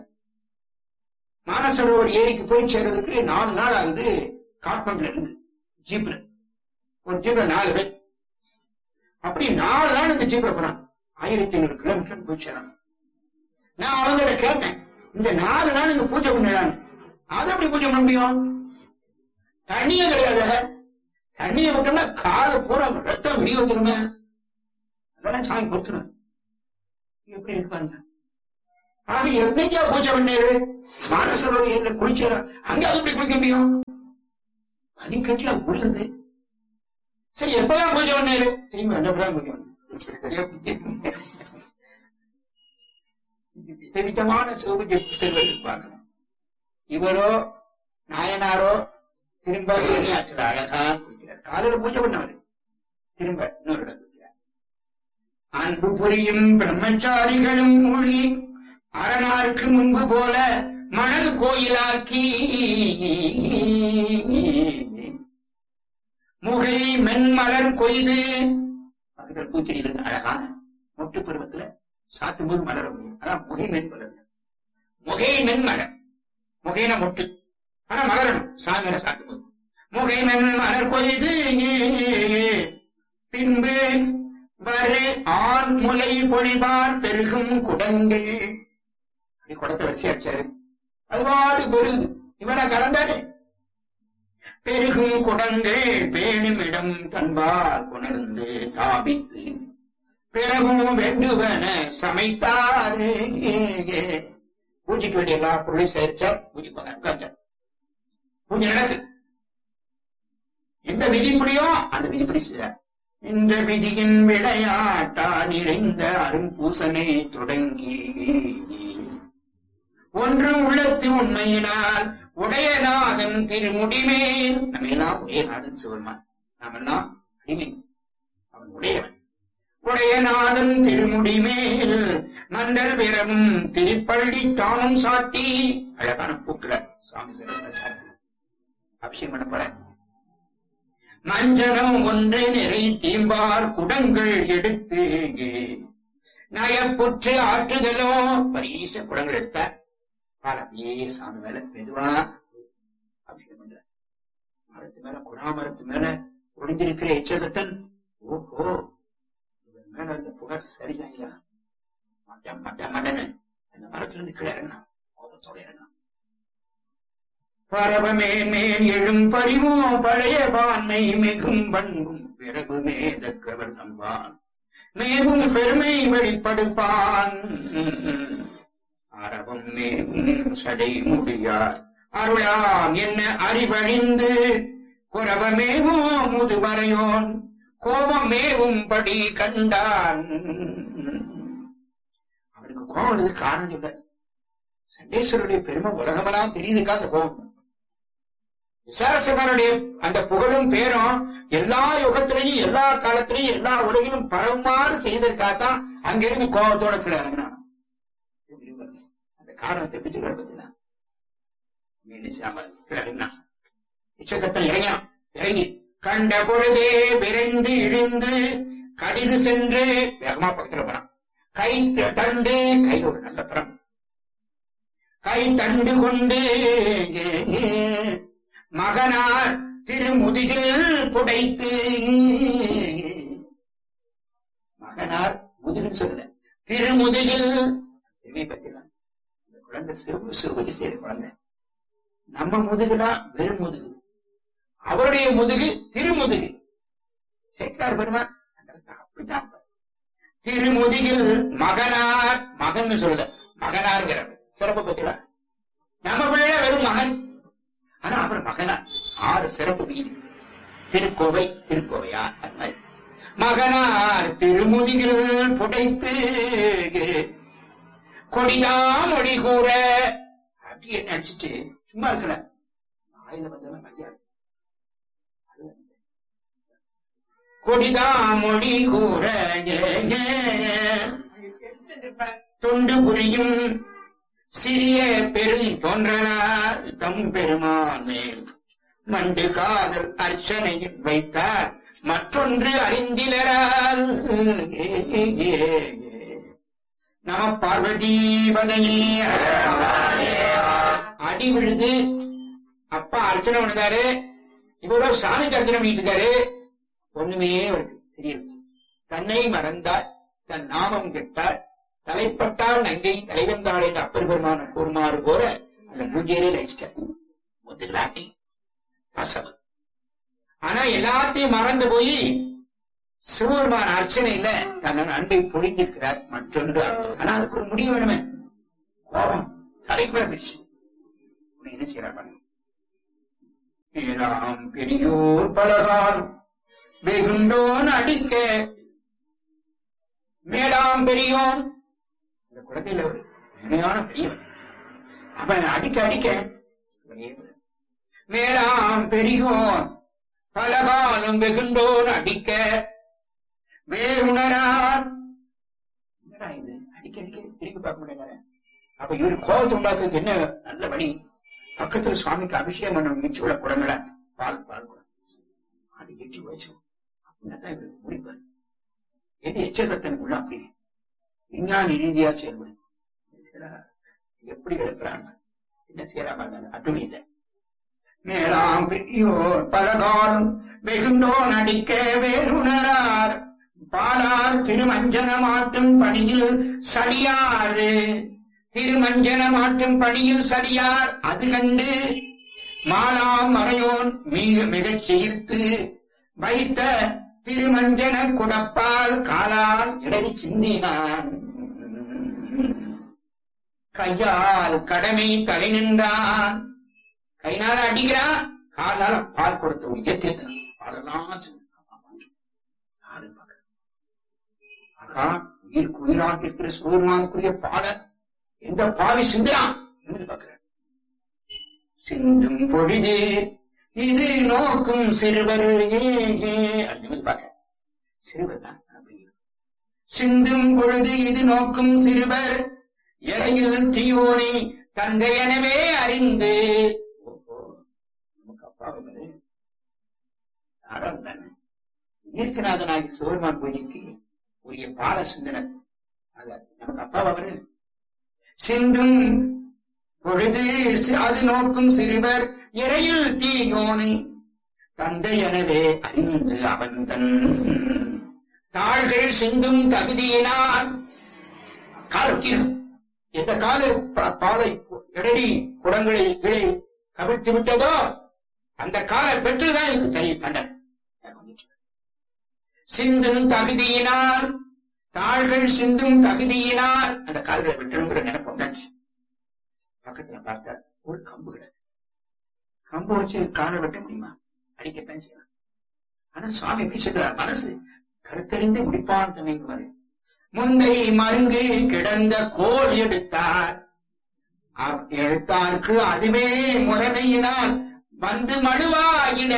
மானசரோவர் ஏரிக்கு போய் சேர்றதுக்கு 4 நாள் ஆகுது. காட்மண்ட்ல இருந்து ஜீப்ல ஒரு ஜீப்ல 4 பேர் அப்படி 4 நாள் இந்த ஜீப்ல போறாங்க. 1500 கிலோமீட்டர் போய் சேராங்க. நான் அவங்கள்ட்ட கேட்டேன், இந்த 4 நாள் இங்க பூஜை பண்ணலான்னு. அதை எப்படி பூஜை பண்ண முடியும்? தண்ணியே கிடையாது. தண்ணியை விட்டோம்னா காலை பூரா ரத்தம் விநியோகிக்கணுமே. அப்பதான் சாமி பொறுத்துனார். எப்படி இருப்பாங்க? ஆக எப்படியா பூஜை பண்ணாரு? மானசரோவர்ல குளிச்சாரா? அங்க அது எப்படி குளிக்க முடியும்? பனிக்கட்டில உருகுது. சரி, எப்பதான் பூஜை பண்ணாரு? திரும்பி வந்தப்பதான் பூஜை பண்ண. விதவிதமான சிவபூஜை செல்வதற்கு பார்க்கணும். இவரோ நாயனாரோ திரும்ப விளையாட்டுல அழகா குளிக்கிறார். காலையில பூஜை பண்ணவர் திரும்ப இன்னொரு இடம் குளிக்கிறார். அன்பு புரியும் பிரம்மச்சாரிகளும் மூழ்கி அரணாருக்கு முன்பு போல மணல் கோயிலாக்கி முகை மென்மலர் கொய்து பக்கத்தில் பூச்செடியில் அழகான மொட்டு பருவத்துல சாத்தும் போது மலர முடியும். அதான் முகை மென்மலர். முகை மென்மலர், முகையின மொட்டு, ஆனா மலரணும் சாமியில சாத்தும் போது. முகை மென்மலர் கொய்து பின்பு வரு ஆண் முலை பொழிவார் பெருகும் குடங்கள். அப்படி குடத்தை வரிசை அடிச்சாரு. அதுபாடு பெருகுது. இவனை கலந்தாரு. பெருகும் குடங்கள் பேணும் இடம் தன்பால் உணர்ந்து தாபித்து பிறகும் வேண்டுவன சமைத்தாரு. பூஜைக்கு வேண்டிய எல்லா பொருளையும் சேர்த்தார். பூஜை உட்கார்ந்தார். பூஜை நடக்கு. எந்த விதிப்படியோ அந்த விதிப்படி செய்தார். இந்த விதியின் விளையாட்டா நிறைந்த அரும்பூசனை தொடங்கி ஒன்று உள்ளத்து உண்மையினால் உடையநாதன் திருமுடிமேல். நம்ம எல்லாம் உடையநாதன் சிவருமான், நாம எல்லாம் அடிமை, அவன் உடையவன். உடையநாதன் திருமுடிமேல் மண்டல் விரவும் திருப்பள்ளி தாமும் சாத்தி. அழகான பூக்களை சுவாமி சாத்தி அபிஷேகம் பண்ணப்பட மஞ்சனம் ஒன்றை நிறை தீம்பார் குடங்கள் எடுத்து நயப்புற்று ஆற்றுதலோ. பரீச குடங்கள் எடுத்தார். அப்படியே சாமி மேல மெதுவா அபிஷேகம் பண்ற. மரத்து மேல குணாமரத்து மேல ஒளிந்திருக்கிற எச்சதத்தன். ஓஹோ, இவன் மேல அந்த புகழ் சரிதான். மட்டம் மட்டம் மட்டன்னு அந்த மரத்துல இருந்து கிளறனா கோபத்தோட இறங்க. பரவமே மேல் எழும் பரிவோ பழைய பான்மை மிகும் பண்பும் பிறகு மேதக்கவர் நம்பான் மேவும் பெருமை வெளிப்படுப்பான். அறவும் மேவும் சடை முடியார் அருளாம் என்ன அறிவழிந்து குரவமேவோ முதுவரையோன் கோபமேவும் படி கண்டான். அவனுக்கு கோபம் வருது காரணம் இல்லை. சண்டேஸ்வருடைய பெருமை உலகமெல்லாம் தெரியுதுக்கா அந்த கோபம். விசாரசமனுடைய அந்த புகழும் பேரும் எல்லா யுகத்திலையும் எல்லா காலத்திலையும் எல்லா உலகிலும் பரவுமாறு செய்ததற்காகத்தான் அங்கிருந்து கோபத்தோட கீழே இறங்கினான். அந்த காரணத்தை பற்றி பார்த்தீங்கன்னா இச்சக்கத்தில் இறங்கினான். இறங்கி கண்ட பொழுதே விரைந்து இழிந்து கடிது சென்று வேகமா பக்கத்துல போனான். கை தண்டு, கையில் ஒரு நல்ல பரம், கை தண்டு கொண்டு மகனார் திருமுதுகில் புடைத்து. மகனார் முதுகில் சொல்லல, திருமுதுகில். பத்திலாம் இந்த குழந்தை சிவபதி செய்யற குழந்தை. நம்ம முதுகுனா வெறும் முதுகு, அவருடைய முதுகு திருமுதுகு. சேர்க்கார் பெருமான் அப்படித்தான். திருமுதுகில் மகனார், மகன் சொல்லல, மகனார்கிற சிறப்பு பத்திலாம். நம்ம பிள்ளைய வெறும் மகன், ஆனா அவர் மகனார். 6 சிறப்பு வீடு. திருக்கோவை, திருக்கோவையார். அது மாதிரி மகனார் திருமுதிகள் புடைத்து கொடிதா மொழி கூற. அப்படி என்ன அடிச்சுட்டு சும்மா இருக்கிற ஆயுத வந்தவன் மையாள். கொடிதா மொழி கூற தொண்டு புரியும் சிறிய பெரும் தோன்றலார் தம் பெருமான் மேல் மண்டு காதல் அர்ச்சனையில் வைத்தார் மற்றொன்று அறிந்திலரால். நம பார்வதீபதையே. அடி விழுது. அப்பா அர்ச்சனை பண்ணாரு, இவரோ சாமிக்கு அர்ச்சனை பண்ணிட்டு இருக்காரு. ஒண்ணுமே அவருக்கு தெரியும். தன்னை மறந்தார், தன் நாமம் கெட்டார், தலைப்பட்டால் நங்கை தலைவந்தாள் என்று அப்பர் பெருமான கூறுமாறு போல அந்த பூஜையிலே லயிச்சிட்டார். முதுகலாட்டி பசவம். ஆனா எல்லாத்தையும் மறந்து போய் சிவபெருமான அர்ச்சனையில தன் அன்பை பொழிந்திருக்கிறார் மற்றொன்று அர்த்தம். ஆனா அதுக்கு ஒரு முடிவு வேணுமே. கோபம் தலைக்குள்ள பிரிச்சு என்ன செய்யறாங்க. பெரியோர் பலகால் வெகுண்டோன் அடிக்க மேலாம் பெரியோன் இந்த குழந்தையில ஒரு உண்மையான பெரியவன். அவன் அடிக்க அடிக்க மேலாம் பெரியோன் பலகாலும் வெகுண்டோன் அடிக்க வேறுணரார். என்னடா இது அடிக்க அடிக்க திரும்பி பார்க்க முடியாது. அப்ப இவரு கோபத்தை உண்டாக்குறதுக்கு என்ன நல்ல வழி? பக்கத்துல சுவாமிக்கு அபிஷேகம் பண்ண மிச்ச உள்ள குடங்கள பால் குடம் அது எட்டி வச்சோம் அப்படின்னா இவருக்கு முடிப்பார். என்ன எச்சதத்தனுக்குள்ள அப்படி விஞ்ஞான ரீதியா செயல்படும். எப்படி எடுக்கிறாங்க என்ன செய்யறாங்க அட்டுணித்த மேலாம் பெரியோர் பலகாலம் வெகுண்டோன் அடிக்க வேறுணரார் பாலார் திருமஞ்சனமாட்டும் பணியில் சடியாறு. திருமஞ்சனமாட்டும் பணியில் சடியார் அது கண்டு மாலாம் மறையோன் மிகச் சேர்த்து வைத்த திருமஞ்சன குடப்பால் காலால் இடறி சிந்தினான். கையால் கடமை தலை நின்றான். கைனால அடிக்கிறான், காலால பால் கொடுத்து உயர்த்தினான். பாலெல்லாம் யாரு பார்க்க ஆகா உயிருக்கு உயிராக இருக்கிற சிவபெருமானுக்குரிய பால எந்த பாவி சிந்துறான் என்று பார்க்கிறார். சிந்தும் பொழுது இது நோக்கும் சிறுவர் பார்க்க சிறுவர் தான். சிந்தும் பொழுது இது நோக்கும் சிறுவர் எறையில் தீயோனை தந்தை எனவே அறிந்து. நமக்கு அப்பாவே தானே ஈர்க்கநாதனாகி சிவபெருமான் பூஜைக்கு உரிய பால சிந்தனை அத நமக்கு அப்பாவரு. சிந்தும் பொழுது அது நோக்கும் சிறுவர் இறையில் தீயோனை தந்தை எனவே அறிந்து அவன் தன் தாள்கள் சிந்தும் தகுதியினால் கால் எந்த கால பாலை இடறி குடங்களை கீழே கவிழ்த்து விட்டதோ அந்த காலை பெற்றுதான் இதுக்கு தனி தண்டனை. சிந்தும் தகுதியினால் தாள்கள் சிந்தும் தகுதியினால் அந்த கால்களை விட்டுங்கிற நினைப்பு வந்தாச்சு. பக்கத்துல பார்த்தார் ஒரு கம்பு கிடையாது. கம்பு வச்சு காலை வெட்ட முடியுமா? அடிக்கத்தான் செய்யலாம். ஆனா சுவாமி எப்படி சொல்றார்? மனசு கருத்தறிந்து முடிப்பான் தன்னைக்கு வரை முந்தை மருங்கு கிடந்த கோல் எடுத்தார். எடுத்தாருக்கு அதுவே முறைமையினால் வந்து மழுவாயிட.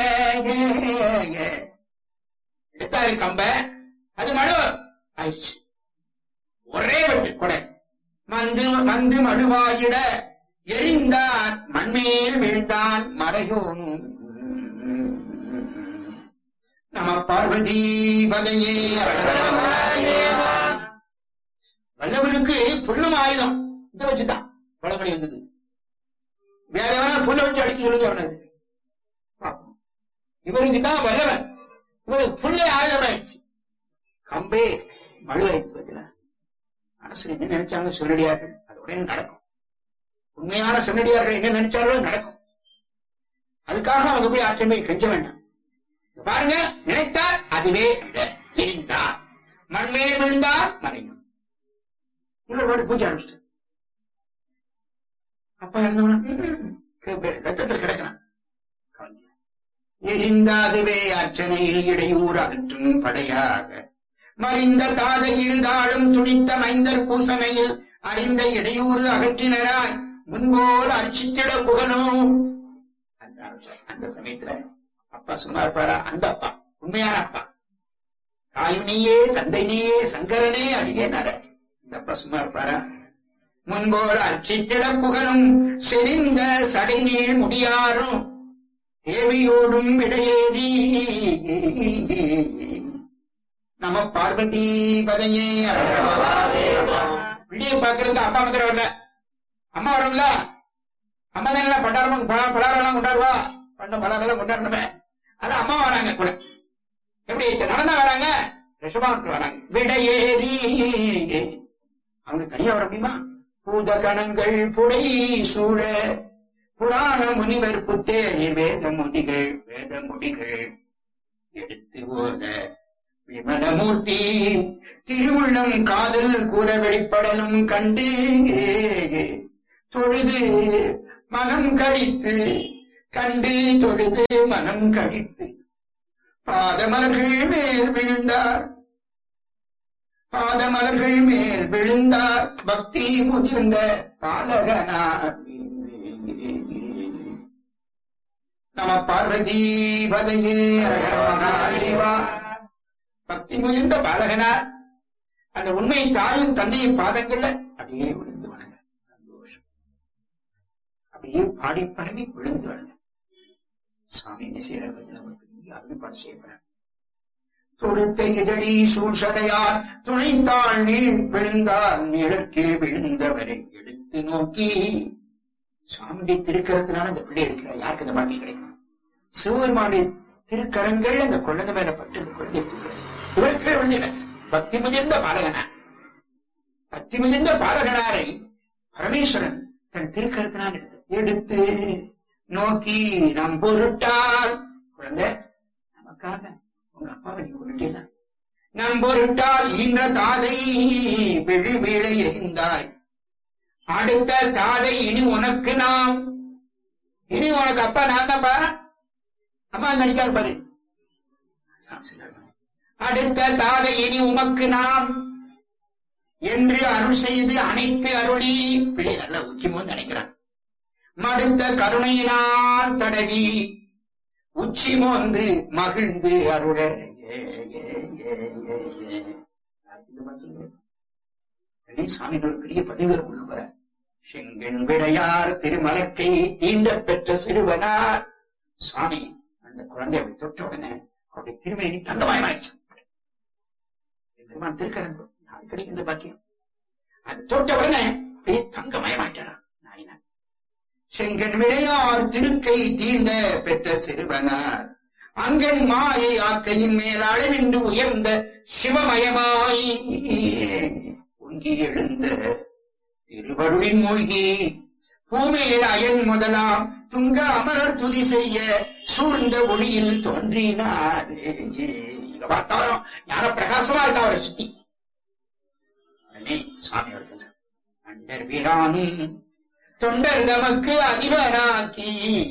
எடுத்தாரு கம்ப, அது மழு ஆயிடுச்சு. ஒரே வெட்டு கொடை வந்து மழுவாயிட எரிந்தான் மண்மேல் வீழ்ந்தான் மறையோனும். நம பார்வதி பதையே. வல்லவருக்கு புல்லும் ஆயுதம் இதை வச்சுதான் வளமணி வந்தது. வேற வேணா புல்ல வச்சு அடிக்க சொல்லுங்க அவனது. இவருக்கு தான் வல்லவன், இவருக்கு புல்லை ஆயுதம் ஆயிடுச்சு. கம்பே மழு ஆயிடுச்சு. பார்த்தீங்களா மனசுல என்ன நினைச்சாங்க சொன்னடியார்கள் அது உடனே நடக்கும். உண்மையான சொன்னடியார்கள் என்ன நினைச்சார்களோ நடக்கும். அதுக்காக அவங்க போய் ஆற்றமை கெஞ்ச வேண்டாம். பாருங்க, நினைத்தார் அதுவே எரிந்தார் மண்மேல் விழுந்தார் மறையும். இவர் பூஜை ஆரம்பிச்சிட்டார். அப்பா இருந்தவன ரத்தத்தில் கிடக்கிறான். எரிந்தாதுவே அர்ச்சனையில் இடையூறு அகற்றும் படையாக மறிந்த தாதை இருதாளும் துணித்த மைந்தர் பூசனையில் அறிந்த இடையூறு அகற்றினராய் முன்போல் அர்ச்சித்திட புகழும். அந்த சமயத்துல அப்பா சும்மா இருப்பாரா? அந்த அப்பா உண்மையான அப்பா, தாயும் நீயே தந்தை நீயே சங்கரனே அடியேனார. இந்த அப்பா சும்மா இருப்பாரா? முன்போல் அர்ச்சித்திட புகழும் செறிந்த சடைநீள் முடியாரும் தேவியோடும் விடையேறி. நம பார்வதி பதையே. விடிய பாக்குறதுக்கு அப்பா மாத்திரம் வரல, அம்மா வரும்ல. அம்மா தானே பலாரெல்லாம் கொண்டாடுவா, பண்ண பலாரெல்லாம் கொண்டாடணுமே. ஆனா அம்மா வராங்க கூட. எப்படி நடந்தா வராங்க? ரிஷபாவுக்கு வராங்க. விடையேறி அவங்க தனியா வர முடியுமா? பூத கணங்கள் புடை சூழ புராண முனிவர் புத்தேழி வேத முடிகள் எடுத்து ஓத விமலமூர்த்தி திருவுள்ளம் காதல் கூற வெளிப்படலும் கண்டு தொழுது மனம் கடித்து கண்டு தொழுது மனம் கடித்து பாதமலர்கள் மேல் விழுந்தார். பாதமலர்கள் மேல் விழுந்தார் பக்தி முதிர்ந்த பாலகனார். நம பார்வதி பதையே ஹர மகாதேவா. பக்தி முதிர்ந்த பாலகனார் அந்த உண்மை தாயும் தந்தையும் பாதங்கள்ல அப்படியே விழுந்து வணங்க. சந்தோஷம். அப்படியே பாடி பரவி விழுந்து வணங்க. சுவாமி என்ன செய்யறார்? அருள்பாடு செய்யப்படுறார். தொடுத்த இதழி சூழ்சடையார் துணைத்தாள் நீள் விழுந்தார். நிழற்கே விழுந்தவரை எடுத்து நோக்கி சுவாமியுடைய திருக்கரத்தினால அந்த பிள்ளை எடுக்கிறார். யாருக்கு அந்த பாக்கியம் கிடைக்கும்? சிவபெருமானுடைய திருக்கரங்கள் அந்த குழந்தை மேல பட்டு அந்த குழந்தை எடுத்துக்கிறார். இவருக்கு விழுந்த பக்தி முதிர்ந்த பாலகனார். பக்தி முதிர்ந்த பாலகனாரை பரமேஸ்வரன் தன் திருக்கரத்தினால் எடுத்து நோக்கி நம் பொருட்டால் குழந்தை நமக்காக உங்க அப்பாவை நீ கொண்டுட்டீங்க. நம் பொருட்டால் ஈன்ற தாதை விழி வீழை எறிந்தாய். அடுத்த தாதை இனி உனக்கு நாம். இனி உனக்கு அப்பா நான் தான்ப்பா. அம்மா நடிக்காது பாரு. அடுத்த தாதை இனி உமக்கு நாம் என்று அருள் செய்து அனைத்து அருளி. பிள்ளை நல்ல உச்சிமோன்னு நினைக்கிறான். மடுத்த கருணையினால் தடவி உச்சி மோந்து மகிழ்ந்து அருள. சாமி ஒரு பெரிய பதவி கொடுக்க. செங்கன் விடையார் திருமலர்க்கை தீண்ட பெற்ற சிறுவனார். சுவாமி அந்த குழந்தை அப்படி தொட்ட உடனே அப்படி திருமணி தங்கமயமாயிடுச்சு. திருக்கரன் கிடைக்கின்ற பாக்கியம். அது தொட்ட உடனே அப்படியே தங்கமயமாயிட்டாராம் நாயினார். செங்கன் விடையார் திருக்கை தீண்ட பெற்ற சிறுவனார் அங்கன் மாயை ஆக்கையின் மேல் அளவின்றி உயர்ந்த சிவமயமாய் பொங்கி எழுந்த திருவருளின் மூழ்கி பூமியில் அயன் முதலாம் துங்க அமரர் துதி செய்ய சூழ்ந்த ஒளியில் தோன்றினார். இங்க பார்த்தாலும் ஞான பிரகாசமா இருக்கா அவரை சுத்தி. சுவாமி அவர்கள் அண்டர் வீரானும் தொண்டர் தமக்கு அதிபனாக்கி.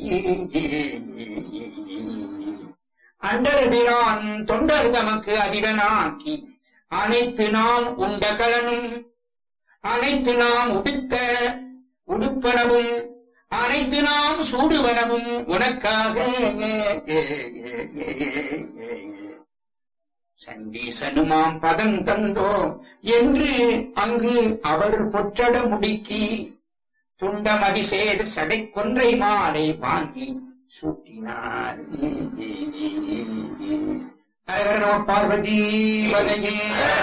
அண்டர் வீரான் தொண்டர் தமக்கு அதிபனாக்கி அனைத்து நாம் உண்ட கலனும் அனைத்து நாம் உடுத்த உடுப்பனவும் அனைத்து நாம் சூடுவனவும் உனக்காக. சண்டீசனுமாம் பதம் தந்தோம் என்று அங்கு அவர் பொற்றட முடுக்கி துண்டமதி சேர் சடை கொன்றை மாலை வாங்கி சூட்டினார். பார்வதி பதையே.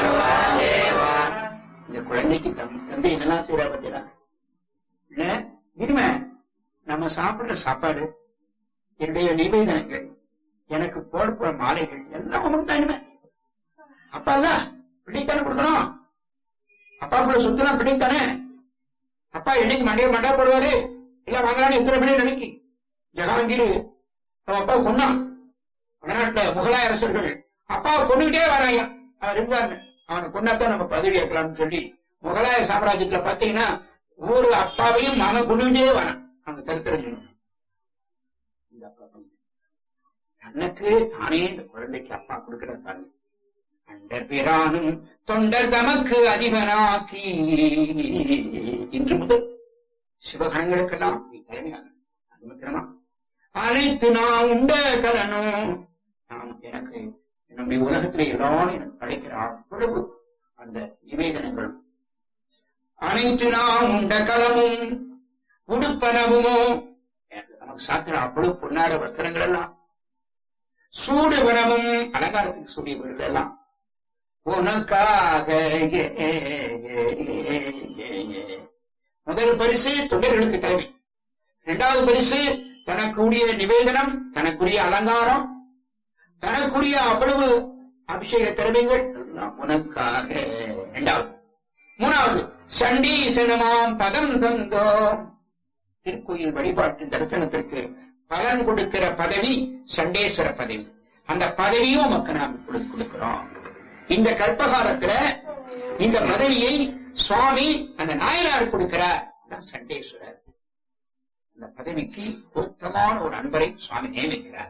இந்த குழந்தைக்கு தந்தை என்னெல்லாம் செய்யறா பார்த்தீங்களா? இல்ல இனிமே நம்ம சாப்பிடுற சாப்பாடு, என்னுடைய நிவேதனங்கள், எனக்கு போட மாலைகள் எல்லாம் உனக்கு தான். இனிமே அப்பா இல்ல பிள்ளைத்தானே கொடுக்கணும். அப்பாக்குள்ள சொத்துனா பிள்ளைத்தானே. அப்பா என்னைக்கு மண்டா போடுவாரு இல்ல வாங்கலான்னு எத்தனை பிள்ளை நினைக்கி. ஜஹாங்கீர் அவன் அப்பா கொண்டான். வடநாட்டுல முகலாய அரசர்கள் அப்பாவை கொண்டுகிட்டே வராங்க. அவன் இருந்தாங்க, அவனை கொண்டாத்தான் நம்ம பதவி ஏற்கலாம்னு சொல்லி முகலாய சாம்ராஜ்யத்துல பாத்தீங்கன்னா ஒவ்வொரு அப்பாவையும் மகன் கொண்டுகிட்டே வரான். அவங்க சரித்திரம் சொல்லணும். இந்த அப்பா தனக்கு தானே இந்த குழந்தைக்கு அப்பா கொடுக்கிறது பாருங்க. அண்டர் பிரானும் தொண்டர் தமக்கு அதிபனாக்கி. இன்று முதல் சிவகணங்களுக்கெல்லாம் நீ தலைமையாக அனுமதிக்கிறமா. அனைத்து நாம் உண்ட கலனும் நாம் எனக்கு என்னுடைய உலகத்திலே எல்லாரும் எனக்கு கிடைக்கிற அவ்வளவு அந்த நிவேதனங்களும் அனைத்து நாம் உண்ட கலமும் உடுப்பனவும் நமக்கு சாத்திர அவ்வளவு பொன்னாட வஸ்திரங்கள் எல்லாம் சூடுவனமும் அலங்காரத்துக்கு சூடிய வீடுகள் எல்லாம் உனக்காக. முதல் பரிசு தொண்டர்களுக்கு தலைமை, இரண்டாவது பரிசு தனக்குரிய நிவேதனம், தனக்குரிய அலங்காரம், தனக்குரிய அவ்வளவு அபிஷேக திறமைகள் எல்லாம் உனக்காக. இரண்டாவது. மூணாவது சண்டீசனமாம் பதம் தந்தோம். திருக்கோயில் வழிபாட்டு தரிசனத்திற்கு பலன் கொடுக்கிற பதவி சண்டேஸ்வர பதவி. அந்த பதவியும் நமக்கு நாம் கொடுக்கிறோம். இந்த கல்பகாலத்துல இந்த பதவியை சுவாமி அந்த நாயனார் கொடுக்கிறார். சண்டேஸ்வரர் அந்த பதவிக்கு பொருத்தமான ஒரு அன்பரை சுவாமி நியமிக்கிறார்.